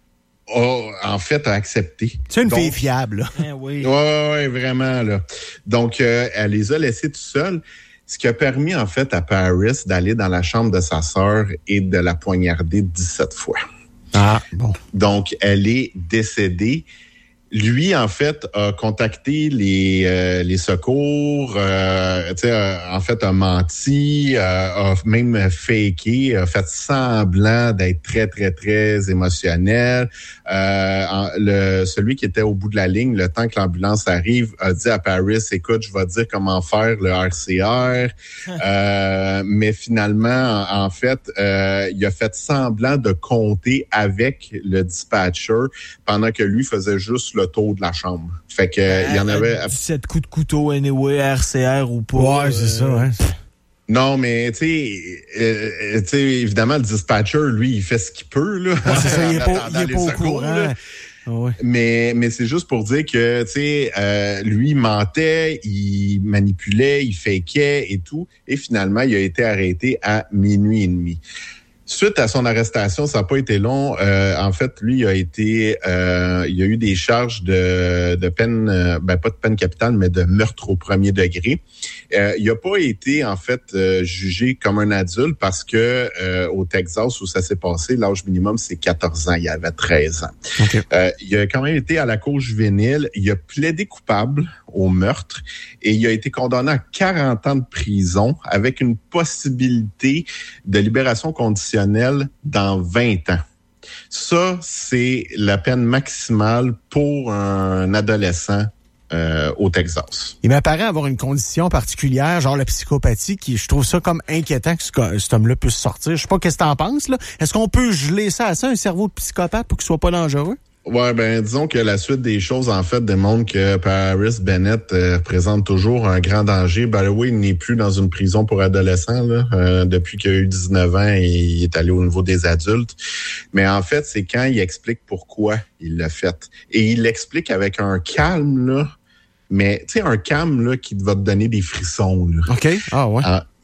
a en fait a accepté. C'est une Donc, fille fiable. Là. Eh oui. Ouais, ouais, vraiment là. Donc euh, elle les a laissés tout seuls, ce qui a permis en fait à Paris d'aller dans la chambre de sa sœur et de la poignarder dix-sept fois. Ah bon. Donc elle est décédée. Lui, en fait, a contacté les euh, les secours, euh, tu sais, euh, en fait, a menti, euh, a même faké, a fait semblant d'être très, très, très émotionnel. Euh, en, le celui qui était au bout de la ligne, le temps que l'ambulance arrive, a dit à Paris, écoute, je vais te dire comment faire le R C R. euh, mais finalement, en, en fait, euh, il a fait semblant de compter avec le dispatcher pendant que lui faisait juste le tour de la chambre. Fait que euh, il y en avait dix-sept coups de couteau anyway, R C R ou pas. Ouais, c'est euh... ça, ouais. Non, mais tu sais, euh, tu sais, évidemment, le dispatcher, lui, il fait ce qu'il peut là. Ouais, c'est ça, il est pas, il est pas au courant. Ouais. Mais mais c'est juste pour dire que tu sais euh, lui il mentait, il manipulait, il fakeait et tout, et finalement il a été arrêté à minuit et demi. Suite à son arrestation, ça n'a pas été long. Euh, en fait, lui, il a été, euh, il a eu des charges de, de peine, euh, ben pas de peine capitale, mais de meurtre au premier degré. Euh, il n'a pas été en fait euh, jugé comme un adulte parce que euh, au Texas où ça s'est passé, l'âge minimum c'est quatorze ans. Il avait treize ans. Okay. Euh, il a quand même été à la cour juvénile. Il a plaidé coupable au meurtre et il a été condamné à quarante ans de prison avec une possibilité de libération conditionnelle dans vingt ans. Ça, c'est la peine maximale pour un adolescent euh, au Texas. Il m'apparaît avoir une condition particulière, genre la psychopathie, qui je trouve ça comme inquiétant que ce, cet homme-là puisse sortir. Je sais pas qu'est-ce que t'en penses, là. Est-ce qu'on peut geler ça à ça, un cerveau de psychopathe, pour qu'il soit pas dangereux? Ouais, ben disons que la suite des choses, en fait, démontre que Paris Bennett euh, représente toujours un grand danger. By the way, il n'est plus dans une prison pour adolescents là, euh, depuis qu'il a eu dix-neuf ans et il est allé au niveau des adultes. Mais en fait, c'est quand il explique pourquoi il l'a fait. Et il l'explique avec un calme, là, mais tu sais, un calme là, qui va te donner des frissons. Là. OK. Ah ouais. Euh,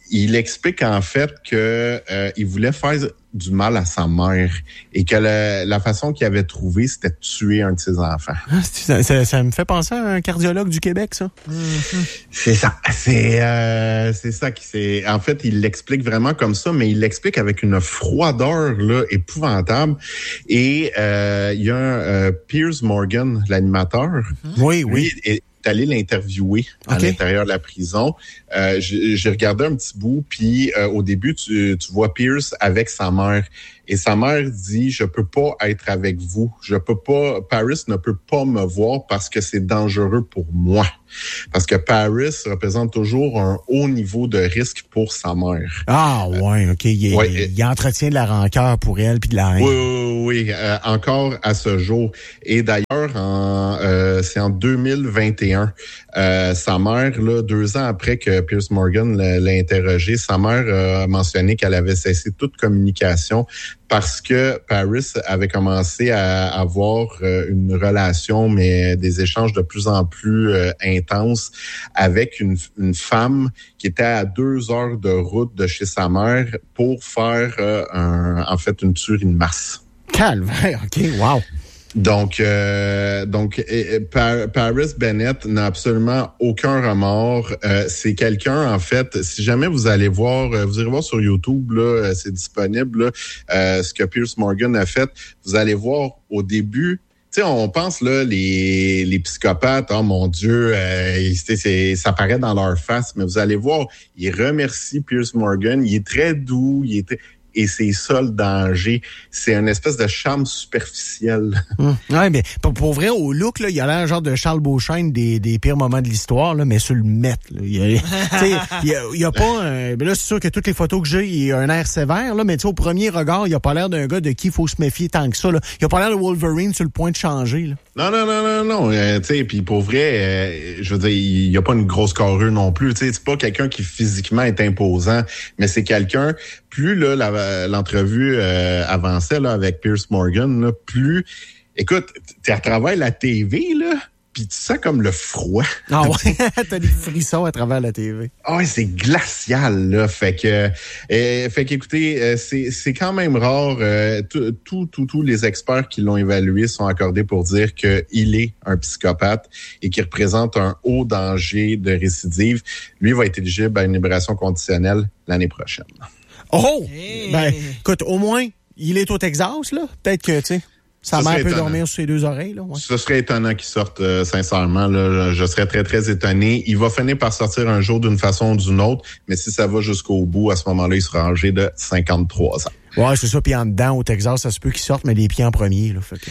il explique en fait que euh, il voulait faire du mal à sa mère et que la, la façon qu'il avait trouvé, c'était de tuer un de ses enfants. Ça, ça, ça me fait penser à un cardiologue du Québec, ça. Mm-hmm. C'est ça. C'est euh, c'est ça qui c'est. En fait, il l'explique vraiment comme ça, mais il l'explique avec une froideur là épouvantable. Et euh, il y a un euh, Piers Morgan, l'animateur. Mm-hmm. Oui, oui. Lui, est allé l'interviewer à okay. l'intérieur de la prison. Euh, j'ai, j'ai regardé un petit bout, puis euh, au début, tu, tu vois Pierce avec sa mère. Et sa mère dit, je peux pas être avec vous. Je peux pas, Paris ne peut pas me voir parce que c'est dangereux pour moi. Parce que Paris représente toujours un haut niveau de risque pour sa mère. Ah, ouais, OK. Il, ouais, il, il entretient de la rancœur pour elle puis de la haine. Oui, oui, oui. Euh, encore à ce jour. Et d'ailleurs, en, euh, c'est en deux mille vingt et un. Euh, sa mère, là, deux ans après que Piers Morgan l'a, l'a interrogé, sa mère a mentionné qu'elle avait cessé toute communication parce que Paris avait commencé à avoir euh, une relation, mais des échanges de plus en plus euh, intenses avec une, une femme qui était à deux heures de route de chez sa mère pour faire, euh, un, en fait, une tuerie de masse. Calvaire, OK, wow. Donc, euh, donc euh, Par- Paris Bennett n'a absolument aucun remords. Euh, c'est quelqu'un, en fait, si jamais vous allez voir, euh, vous irez voir sur YouTube, là, euh, c'est disponible, là, euh, ce que Piers Morgan a fait. Vous allez voir au début. Tu sais, on pense là les les psychopathes, oh mon Dieu, euh, c'est, c'est, ça paraît dans leur face, mais vous allez voir, il remercie Piers Morgan. Il est très doux, il est très, et c'est ça le danger. C'est une espèce de charme superficiel. Hum. Ouais, mais pour, pour vrai, au look, là, il a l'air genre de Charles Beauchesne des, des pires moments de l'histoire, là, mais sur le mètre. Là. Il y a, il y a, il y a pas un, ben là, c'est sûr que toutes les photos que j'ai, il a un air sévère, là, mais au premier regard, il a pas l'air d'un gars de qui il faut se méfier tant que ça. Là. Il a pas l'air de Wolverine sur le point de changer. Là. Non, non, non, non, non. Euh, tu sais, puis pour vrai, euh, je veux dire, il y a pas une grosse carrure non plus. Tu sais, c'est pas quelqu'un qui physiquement est imposant, mais c'est quelqu'un. Plus là, la, l'entrevue euh, avançait là avec Piers Morgan, là, plus, écoute, t'es à travers la T V là, puis tu sens comme le froid. Ah ouais, t'as des frissons à travers la T V. Ah ouais, c'est glacial là, fait que, euh, fait qu'écoutez, euh, c'est c'est quand même rare. Euh, tous tous tous les experts qui l'ont évalué sont accordés pour dire que il est un psychopathe et qu'il représente un haut danger de récidive. Lui va être éligible à une libération conditionnelle l'année prochaine. Oh! Hey. Ben, écoute, au moins, il est au Texas, là. Peut-être que, tu sais, sa mère peut dormir sur ses deux oreilles, là. Ouais. Ce serait étonnant qu'il sorte, euh, sincèrement, là. Je serais très, très étonné. Il va finir par sortir un jour d'une façon ou d'une autre, mais si ça va jusqu'au bout, à ce moment-là, il sera âgé de cinquante-trois ans. Ouais, c'est ça. Puis en dedans, au Texas, ça se peut qu'il sorte, mais les pieds en premier, là. Fait que...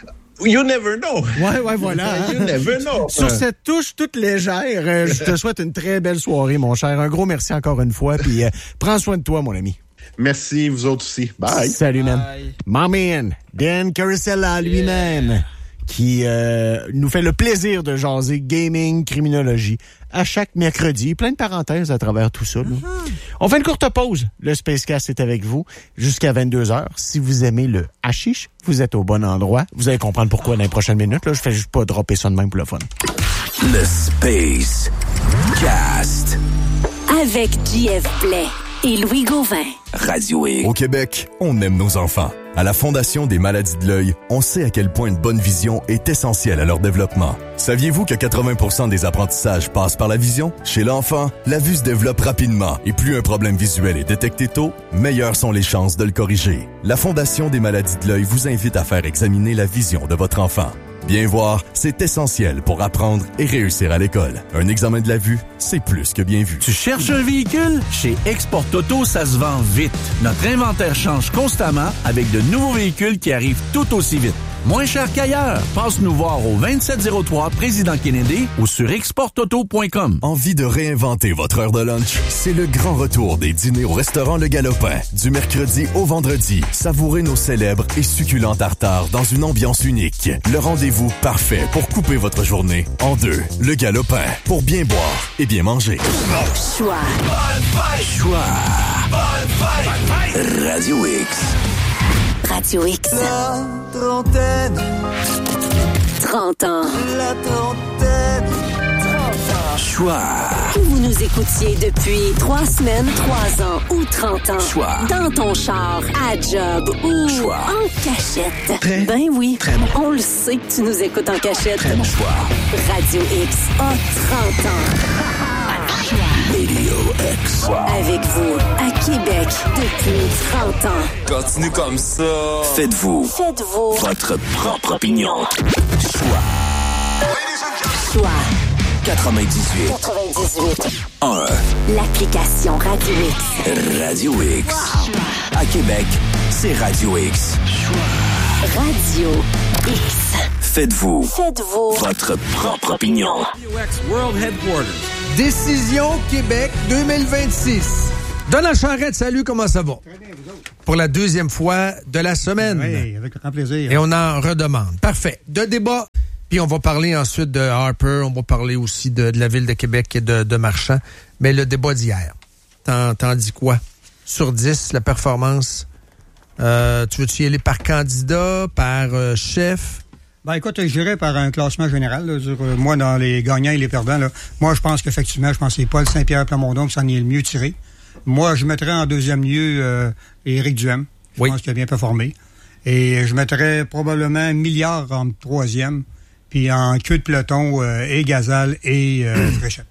You never know. Ouais, ouais, voilà. You never know. Sur cette touche toute légère, euh, je te souhaite une très belle soirée, mon cher. Un gros merci encore une fois, puis euh, prends soin de toi, mon ami. Merci, vous autres aussi. Bye. Salut, man. My man, Dan Carosella lui-même, yeah. qui euh, nous fait le plaisir de jaser gaming, criminologie à chaque mercredi. Plein de parenthèses à travers tout ça. Là. Mm-hmm. On fait une courte pause. Le Spacecast est avec vous jusqu'à vingt-deux heures. Si vous aimez le hashish, vous êtes au bon endroit. Vous allez comprendre pourquoi dans les prochaines minutes. Là, je fais juste pas dropper ça de même pour le fun. Le Spacecast. Avec J F Blais et Louis Gauvin. Radio X. Au Québec, on aime nos enfants. À la Fondation des maladies de l'œil, on sait à quel point une bonne vision est essentielle à leur développement. Saviez-vous que quatre-vingts pour cent des apprentissages passent par la vision? Chez l'enfant, la vue se développe rapidement et plus un problème visuel est détecté tôt, meilleures sont les chances de le corriger. La Fondation des maladies de l'œil vous invite à faire examiner la vision de votre enfant. Bien voir, c'est essentiel pour apprendre et réussir à l'école. Un examen de la vue, c'est plus que bien vu. Tu cherches un véhicule? Chez Export Auto, ça se vend vite. Notre inventaire change constamment avec de nouveaux véhicules qui arrivent tout aussi vite. Moins cher qu'ailleurs. Passe nous voir au vingt-sept zéro trois Président Kennedy ou sur export auto point com. Envie de réinventer votre heure de lunch? C'est le grand retour des dîners au restaurant Le Galopin. Du mercredi au vendredi, savourez nos célèbres et succulents tartares dans une ambiance unique. Le rendez-vous parfait pour couper votre journée en deux. Le Galopin, pour bien boire et bien manger. Choix. Choix. Radio X. Radio X. La trentaine. trente ans. La trentaine. Choix. Que vous nous écoutiez depuis trois semaines, trois ans ou trente ans. Choix. Dans ton char, à job ou Choix. en cachette. Très, ben oui, très bon. on le sait que tu nous écoutes en cachette. Très bon choix. Radio X a trente ans. Radio X. Avec vous, à Québec, depuis trente ans. Continue comme ça. Faites-vous. Faites-vous Votre propre opinion. Choix. Choix quatre-vingt-dix-huit. quatre-vingt-dix-huit. un. L'application Radio X. Radio X. À Québec, c'est Radio X. Radio X. Faites-vous. Faites-vous Votre propre opinion. World Headquarters. Décision Québec deux mille vingt-six. Donald Charette, salut, comment ça va? Très bien, vous autres. Pour la deuxième fois de la semaine. Oui, avec grand plaisir. Et on en redemande. Parfait. De débat. Puis on va parler ensuite de Harper, on va parler aussi de, de la Ville de Québec et de, de Marchand. Mais le débat d'hier, t'en, t'en dis quoi? Sur dix, la performance, euh, tu veux-tu y aller par candidat, par euh, chef? Ben écoute, je dirais par un classement général. Là, sur, euh, moi, dans les gagnants et les perdants, là, moi, je pense qu'effectivement, je pense que c'est Paul Saint-Pierre Plamondon qui s'en est le mieux tiré. Moi, je mettrais en deuxième lieu euh, Éric Duhem. Je oui. pense qu'il a bien performé. Et je mettrais probablement Milliard en troisième. Puis en queue de peloton, euh, et Gazal et euh, Fréchette.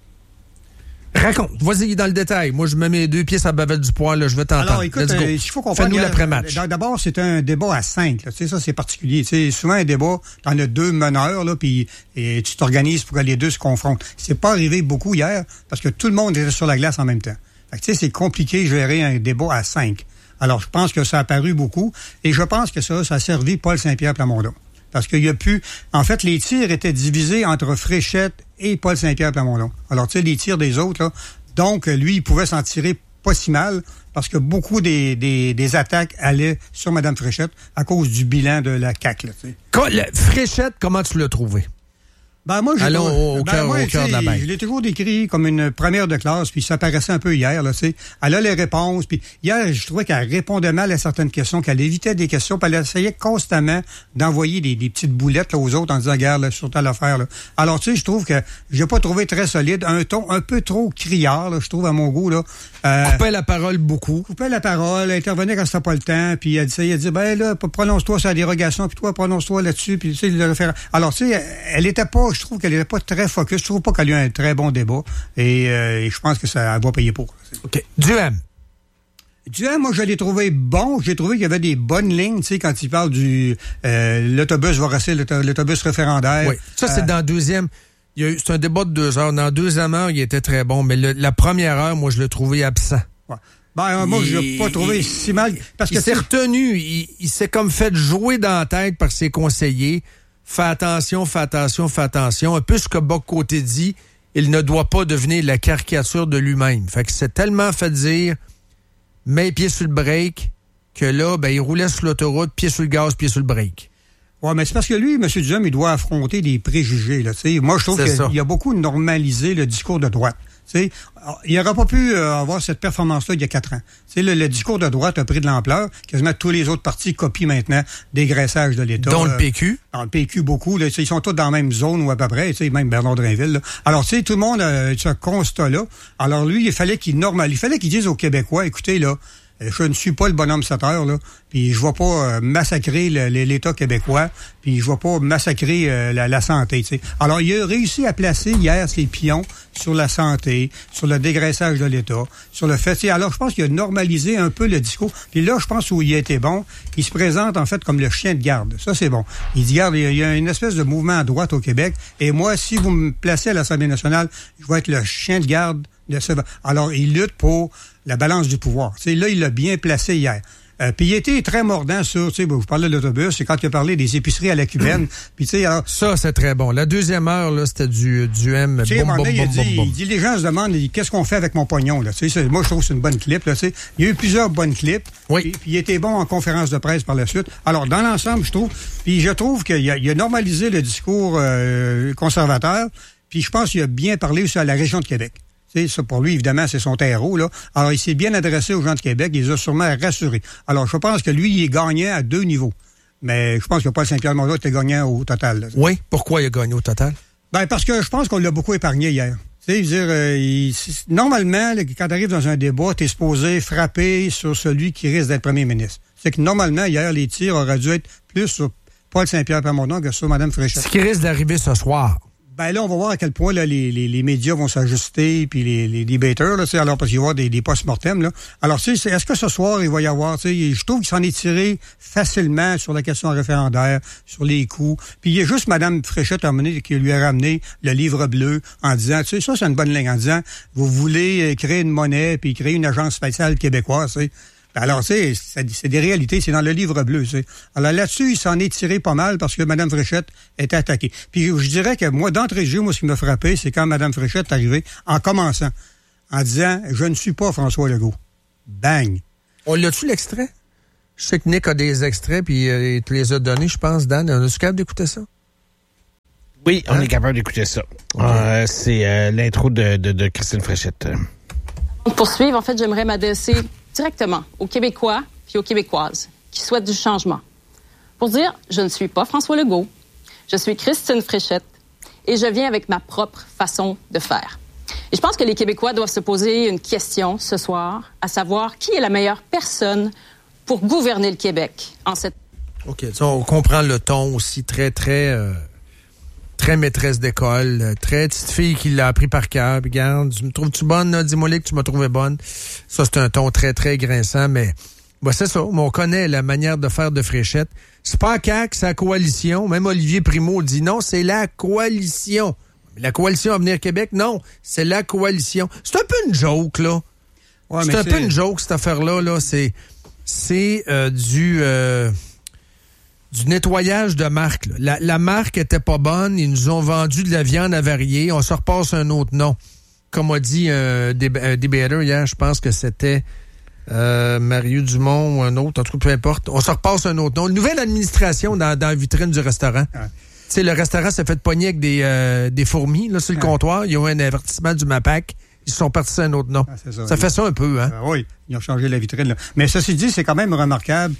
Raconte, vas-y dans le détail. Moi, je mets mes deux pieds sur la bavette du poil, là, je vais t'entendre. Alors, écoute, Let's go. euh, il faut qu'on Fais-nous parle, l'après-match. euh, D'abord, c'est un débat à cinq. Là. Tu sais, ça, c'est particulier. Tu sais, souvent, un débat, t'en as deux meneurs, là, puis et tu t'organises pour que les deux se confrontent. C'est pas arrivé beaucoup hier, parce que tout le monde était sur la glace en même temps. Fait que, tu sais, c'est compliqué de gérer un débat à cinq. Alors, je pense que ça a paru beaucoup, et je pense que ça, ça a servi Paul Saint-Pierre Plamondon. Parce qu'il y a pu... En fait, les tirs étaient divisés entre Fréchette et Paul Saint-Pierre Plamondon. Alors, tu sais, les tirs des autres, là... Donc, lui, il pouvait s'en tirer pas si mal parce que beaucoup des, des, des attaques allaient sur Mme Fréchette à cause du bilan de la C A Q. Là, tu sais. Quand, le, Fréchette, comment tu l'as trouvé? Ben, moi, j'ai Allons au, au ben, cœur, moi, au cœur de la bête. Je l'ai toujours décrit comme une première de classe, puis ça paraissait un peu hier, là, tu sais. Elle a les réponses, puis hier, je trouvais qu'elle répondait mal à certaines questions, qu'elle évitait des questions, puis elle essayait constamment d'envoyer des, des petites boulettes là, aux autres en disant, regarde, là, sur telle affaire, là. Alors, tu sais, je trouve que j'ai pas trouvé très solide, un ton un peu trop criard, là, je trouve, à mon goût, là. Euh, coupait la parole beaucoup. Coupait la parole, intervenait quand c'était pas le temps, puis elle essayait de dire, ben là, prononce-toi sur la dérogation, puis toi, prononce-toi là-dessus, puis tu sais, le référent. Alors, tu sais, elle était pas, je trouve qu'elle était pas très focus. Je trouve pas qu'elle a eu un très bon débat. Et, euh, et je pense que ça va payer pour. OK. Duhem. Duhem, moi, je l'ai trouvé bon. J'ai trouvé qu'il y avait des bonnes lignes, tu sais, quand il parle du... Euh, l'autobus va rester l'auto- l'autobus référendaire. Oui. Ça, c'est euh, dans le deuxième... Il y a eu, c'est un débat de deux heures. Dans la deuxième heure, il était très bon. Mais le, la première heure, moi, je l'ai trouvé absent. Ouais. Ben, euh, moi, il, je l'ai pas trouvé il, si mal. Parce il que s'est retenu. Il, il s'est comme fait jouer dans la tête par ses conseillers. Fais attention, fais attention, fais attention. Un peu ce que Bock-Côté dit, il ne doit pas devenir la caricature de lui-même. Fait que c'est tellement fait dire, mets les pieds sur le break, que là, ben, il roulait sur l'autoroute, pied sur le gaz, pied sur le break. Ouais, mais c'est parce que lui, M. Duhem, il doit affronter des préjugés, là, tu sais. Moi, je trouve qu'il a beaucoup normalisé le discours de droite. T'sais, il n'aurait pas pu euh, avoir cette performance-là il y a quatre ans. Le, le discours de droite a pris de l'ampleur. Quasiment tous les autres partis copient maintenant des graissages de l'État. Dans le P Q? Euh, dans le P Q, beaucoup. Là, ils sont tous dans la même zone ou à peu près. Même Bernard Drainville. Là. Alors, tu sais, tout le monde a ce constat-là. Alors, lui, il fallait qu'il normalise. Il fallait qu'il dise aux Québécois, écoutez, là, je ne suis pas le bonhomme sept heures, là, puis je ne vais pas euh, massacrer le, l'État québécois, puis je ne vais pas massacrer euh, la, la santé. T'sais. Alors, il a réussi à placer hier ses pions sur la santé, sur le dégraissage de l'État, sur le fait... Alors, je pense qu'il a normalisé un peu le discours. Puis là, je pense où il a été bon, il se présente en fait comme le chien de garde. Ça, c'est bon. Il dit, regarde, il y a une espèce de mouvement à droite au Québec, et moi, si vous me placez à l'Assemblée nationale, je vais être le chien de garde. Alors, il lutte pour la balance du pouvoir. T'sais, là, il l'a bien placé hier. Euh, puis il était très mordant sur, tu sais, vous parlez de l'autobus, c'est quand il a parlé des épiceries à la cubaine. Puis tu sais, alors... Ça, c'est très bon. La deuxième heure, là, c'était du, du M. Tu sais, à un moment donné, il, dit, il dit, les gens se demandent, qu'est-ce qu'on fait avec mon pognon, là? Tu sais, moi, je trouve que c'est une bonne clip, là, tu sais. Il y a eu plusieurs bonnes clips. Oui. Puis, puis il était bon en conférence de presse par la suite. Alors, dans l'ensemble, je trouve, puis je trouve qu'il a, il a normalisé le discours euh, conservateur. Puis je pense qu'il a bien parlé aussi à la région de Québec. C'est ça, pour lui, évidemment, c'est son terreau, là. Alors, il s'est bien adressé aux gens de Québec, il les a sûrement rassurés. Alors, je pense que lui, il est gagnant à deux niveaux. Mais je pense que Paul Saint-Pierre Plamondon était gagnant au total. Là. Oui, pourquoi il a gagné au total? Ben, parce que je pense qu'on l'a beaucoup épargné hier. Tu sais, je veux dire, euh, il, normalement, là, quand tu arrives dans un débat, tu es supposé frapper sur celui qui risque d'être premier ministre. C'est que normalement, hier, les tirs auraient dû être plus sur Paul Saint-Pierre Plamondon que sur Mme Fréchette. Ce qui risque d'arriver ce soir. Ben là, on va voir à quel point là, les, les, les médias vont s'ajuster, puis les, les debaters, là, alors parce qu'il va y avoir des, des post-mortem. Là. Alors, tu sais, est-ce que ce soir, il va y avoir, tu sais, je trouve qu'il s'en est tiré facilement sur la question référendaire, sur les coûts. Puis il y a juste Mme Fréchette à mener, qui lui a ramené le livre bleu en disant, tu sais, ça, c'est une bonne ligne, en disant, vous voulez créer une monnaie, puis créer une agence spatiale québécoise, tu sais. Alors, tu sais, c'est, c'est des réalités, c'est dans le livre bleu, tu sais. Alors là-dessus, il s'en est tiré pas mal parce que Mme Fréchette était attaquée. Puis je dirais que moi, d'entrée de jeu, moi, ce qui m'a frappé, c'est quand Mme Fréchette est arrivée en commençant, en disant « Je ne suis pas François Legault ». Bang! On l'a-tu l'extrait? Je sais que Nick a des extraits, puis euh, il te les a donnés, je pense, Dan. On est-tu capable d'écouter ça? Oui, on hein? est capable d'écouter ça. Okay. Euh, c'est euh, l'intro de, de, de Christine Fréchette. Pour poursuivre, en fait, j'aimerais m'adresser directement aux Québécois puis aux Québécoises qui souhaitent du changement. Pour dire, je ne suis pas François Legault, je suis Christine Fréchette et je viens avec ma propre façon de faire. Et je pense que les Québécois doivent se poser une question ce soir, à savoir qui est la meilleure personne pour gouverner le Québec en cette... OK, on comprend le ton aussi très, très... Euh... Très maîtresse d'école, très petite fille qui l'a appris par cœur. Puis, regarde, tu me trouves-tu bonne? Là? Dis-moi que tu m'as trouvé bonne. Ça, c'est un ton très, très grinçant, mais ben, c'est ça. On connaît la manière de faire de Fréchette. C'est pas C A Q, c'est la coalition. Même Olivier Primo dit non, c'est la coalition. La coalition Avenir Québec, non, c'est la coalition. C'est un peu une joke, là. Ouais, c'est un c'est... peu une joke, cette affaire-là. Là. C'est, c'est euh, du... Euh... Du nettoyage de marque. La, la marque était pas bonne. Ils nous ont vendu de la viande avariée. On se repasse un autre nom. Comme a dit un, dé, un débatteur hier, je pense que c'était euh, Mario Dumont ou un autre. En tout cas, peu importe. On se repasse un autre nom. Une nouvelle administration dans, dans la vitrine du restaurant. Ouais. Tu sais, le restaurant s'est fait pogner avec des, euh, des fourmis là, sur le ouais. comptoir. Ils ont eu un avertissement du MAPAC. Ils sont partis sur un autre nom. Ah, ça, ça fait ça un peu, hein? Euh, oui, ils ont changé la vitrine. Là. Mais ceci dit, c'est quand même remarquable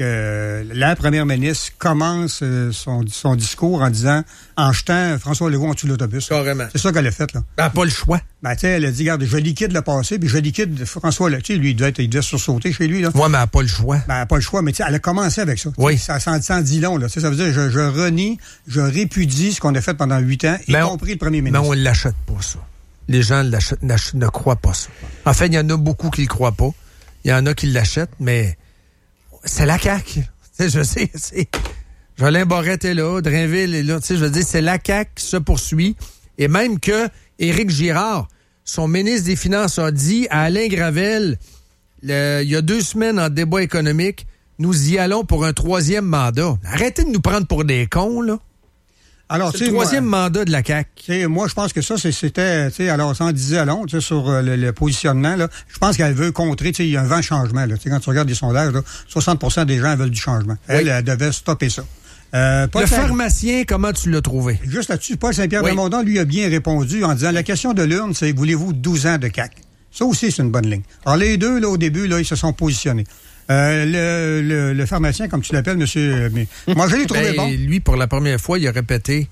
que la première ministre commence son, son discours en disant, en jetant François Legault en dessous de l'autobus. Carrément. C'est ça qu'elle a fait, là. Elle n'a pas le choix. Ben, tu sais, elle a dit, regarde, je liquide le passé, puis je liquide François Legault. Tu sais, lui, il devait, être, il devait sursauter chez lui, là. Ouais, mais elle n'a pas le choix. Ben, elle n'a pas le choix, mais tu sais, elle a commencé avec ça. Oui. Ça s'en dit long, là. Tu sais, ça veut dire, je, je renie, je répudie ce qu'on a fait pendant huit ans, y ben, compris le premier ministre. Mais on ne l'achète pas, ça. Les gens l'achètent, ne croient pas ça. En fait, il y en a beaucoup qui ne le croient pas. Il y en a qui l'achètent, mais c'est la C A Q. Tu sais, je sais, c'est... Jolin Barrette est là, Drainville est là. Tu sais, je veux dire, c'est la C A Q qui se poursuit. Et même que Éric Girard, son ministre des Finances, a dit à Alain Gravel, le, il y a deux semaines en débat économique, nous y allons pour un troisième mandat. Arrêtez de nous prendre pour des cons, là. Alors, c'est le troisième moi, mandat de la C A Q. Moi, je pense que ça, c'était, tu sais, alors, ça en disait long, tu sais, sur le, le positionnement, là. Je pense qu'elle veut contrer, tu sais, il y a un vent de changement, là. Tu sais, quand tu regardes les sondages, là, soixante pour cent des gens veulent du changement. Elle, oui. elle devait stopper ça. Euh, le pharmacien, comment tu l'as trouvé? Juste là-dessus, Paul Saint-Pierre Plamondon, oui. lui, a bien répondu en disant, la question de l'urne, c'est, voulez-vous douze ans de C A Q? Ça aussi, c'est une bonne ligne. Alors, les deux, là, au début, là, ils se sont positionnés. Euh, le, le, le pharmacien, comme tu l'appelles, monsieur, mais moi, je l'ai trouvé ben, bon. Lui, pour la première fois, il a répété,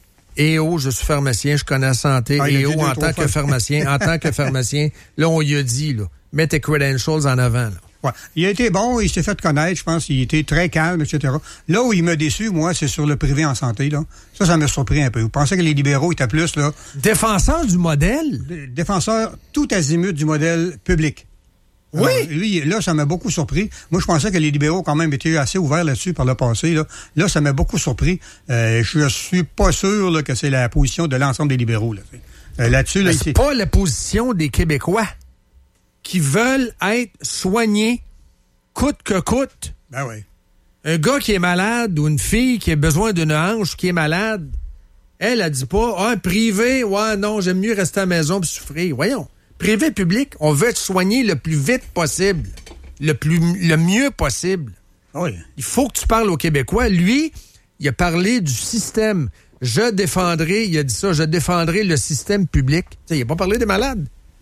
E O, je suis pharmacien, je connais la santé. Ah, E O, en tant que pharmacien, en tant que pharmacien, là, on lui a dit, là, mets tes credentials en avant, là. Ouais. Il a été bon, il s'est fait connaître, je pense, il était très calme, et cetera. Là où il m'a déçu, moi, c'est sur le privé en santé, là. Ça, ça m'a surpris un peu. Vous pensez que les libéraux étaient plus, là... Défenseur du modèle? Défenseur tout azimut du modèle public. Oui. Alors, lui, là, ça m'a beaucoup surpris. Moi, je pensais que les libéraux, quand même, étaient assez ouverts là-dessus par le passé, là. Là, ça m'a beaucoup surpris. Euh, je suis pas sûr, là, que c'est la position de l'ensemble des libéraux, là. Euh, là-dessus, là, c'est ici... pas la position des Québécois qui veulent être soignés coûte que coûte. Ben oui. Un gars qui est malade ou une fille qui a besoin d'une hanche qui est malade, elle, elle dit pas, ah, privé, ouais, non, j'aime mieux rester à la maison et souffrir. Voyons. Privé, public, on veut être soigné le plus vite possible, le plus, le mieux possible. Oui. Il faut que tu parles aux Québécois. Lui, il a parlé du système. Je défendrai, il a dit ça, je défendrai le système public. T'sais, il n'a pas parlé des malades.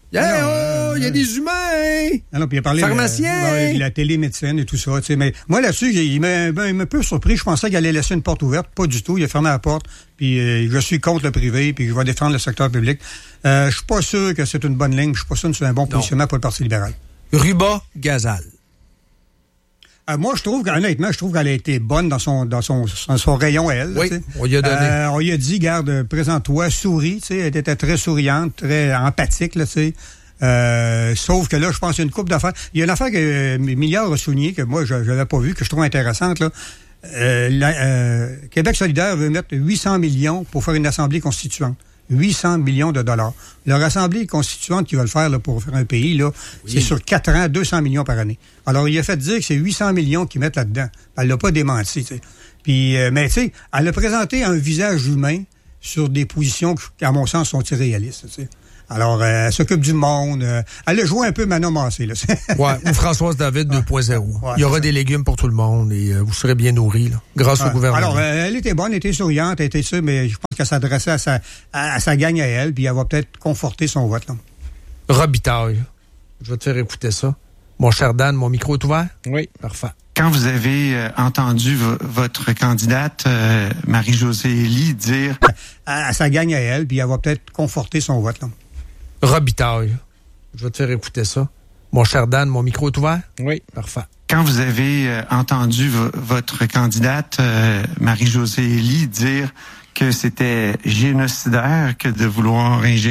Yeah, Alors, oh, il y a des humains! Alors, puis il a parlé Pharmacien! de la, la télémédecine et tout ça. Tu sais, mais moi, là-dessus, il m'a, il m'a un peu surpris. Je pensais qu'il allait laisser une porte ouverte. Pas du tout. Il a fermé la porte. Puis euh, je suis contre le privé, puis je vais défendre le secteur public. Euh, je suis pas sûr que c'est une bonne ligne. Je suis pas sûr que c'est un bon non. positionnement pour le Parti libéral. Ruba Gazal. Euh, moi, je trouve qu'honnêtement, je trouve qu'elle a été bonne dans son dans son, son, son rayon, elle. Oui, t'sais. on lui a donné. Euh, on lui a dit, garde, présente-toi, souris. Elle était très souriante, très empathique, là, tu sais. Euh, sauf que là, je pense qu'il y a une couple d'affaires. Il y a une affaire que euh, Milliard a souligné, que moi, je n'avais pas vu, que je trouve intéressante, là. Euh, la, euh, Québec solidaire veut mettre huit cents millions pour faire une assemblée constituante. huit cents millions de dollars. Leur assemblée constituante qu'ils veulent faire là, pour faire un pays, là, oui. c'est sur quatre ans, deux cents millions par année. Alors, il a fait dire que c'est huit cents millions qu'ils mettent là-dedans. Elle l'a pas démenti, tu sais. Puis, euh, mais tu sais, elle a présenté un visage humain sur des positions qui, à mon sens, sont irréalistes, tu sais. Alors, euh, elle s'occupe du monde. Euh, elle a joué un peu Manon Massé, là. Ouais, ou Françoise David deux point zéro. Ouais, il y aura ça. Des légumes pour tout le monde et euh, vous serez bien nourris, là, grâce ouais. au gouvernement. Alors, euh, elle était bonne, elle était souriante, elle était sûre, mais je pense qu'elle s'adressait à sa, à, à sa gang à elle, puis elle va peut-être conforter son vote, là. Robitaille. Je vais te faire écouter ça. Mon cher Dan, mon micro est ouvert? Oui. Parfait. Quand vous avez euh, entendu v- votre candidate, euh, Marie-Josée Ely, dire... À, à sa gang à elle, puis elle va peut-être conforter son vote, là. Robitaille. Je vais te faire écouter ça. Mon cher Dan, mon micro est ouvert? Oui. Parfait. Quand vous avez euh, entendu v- votre candidate, euh, Marie-Josée Ely, dire que c'était génocidaire que de vouloir injecter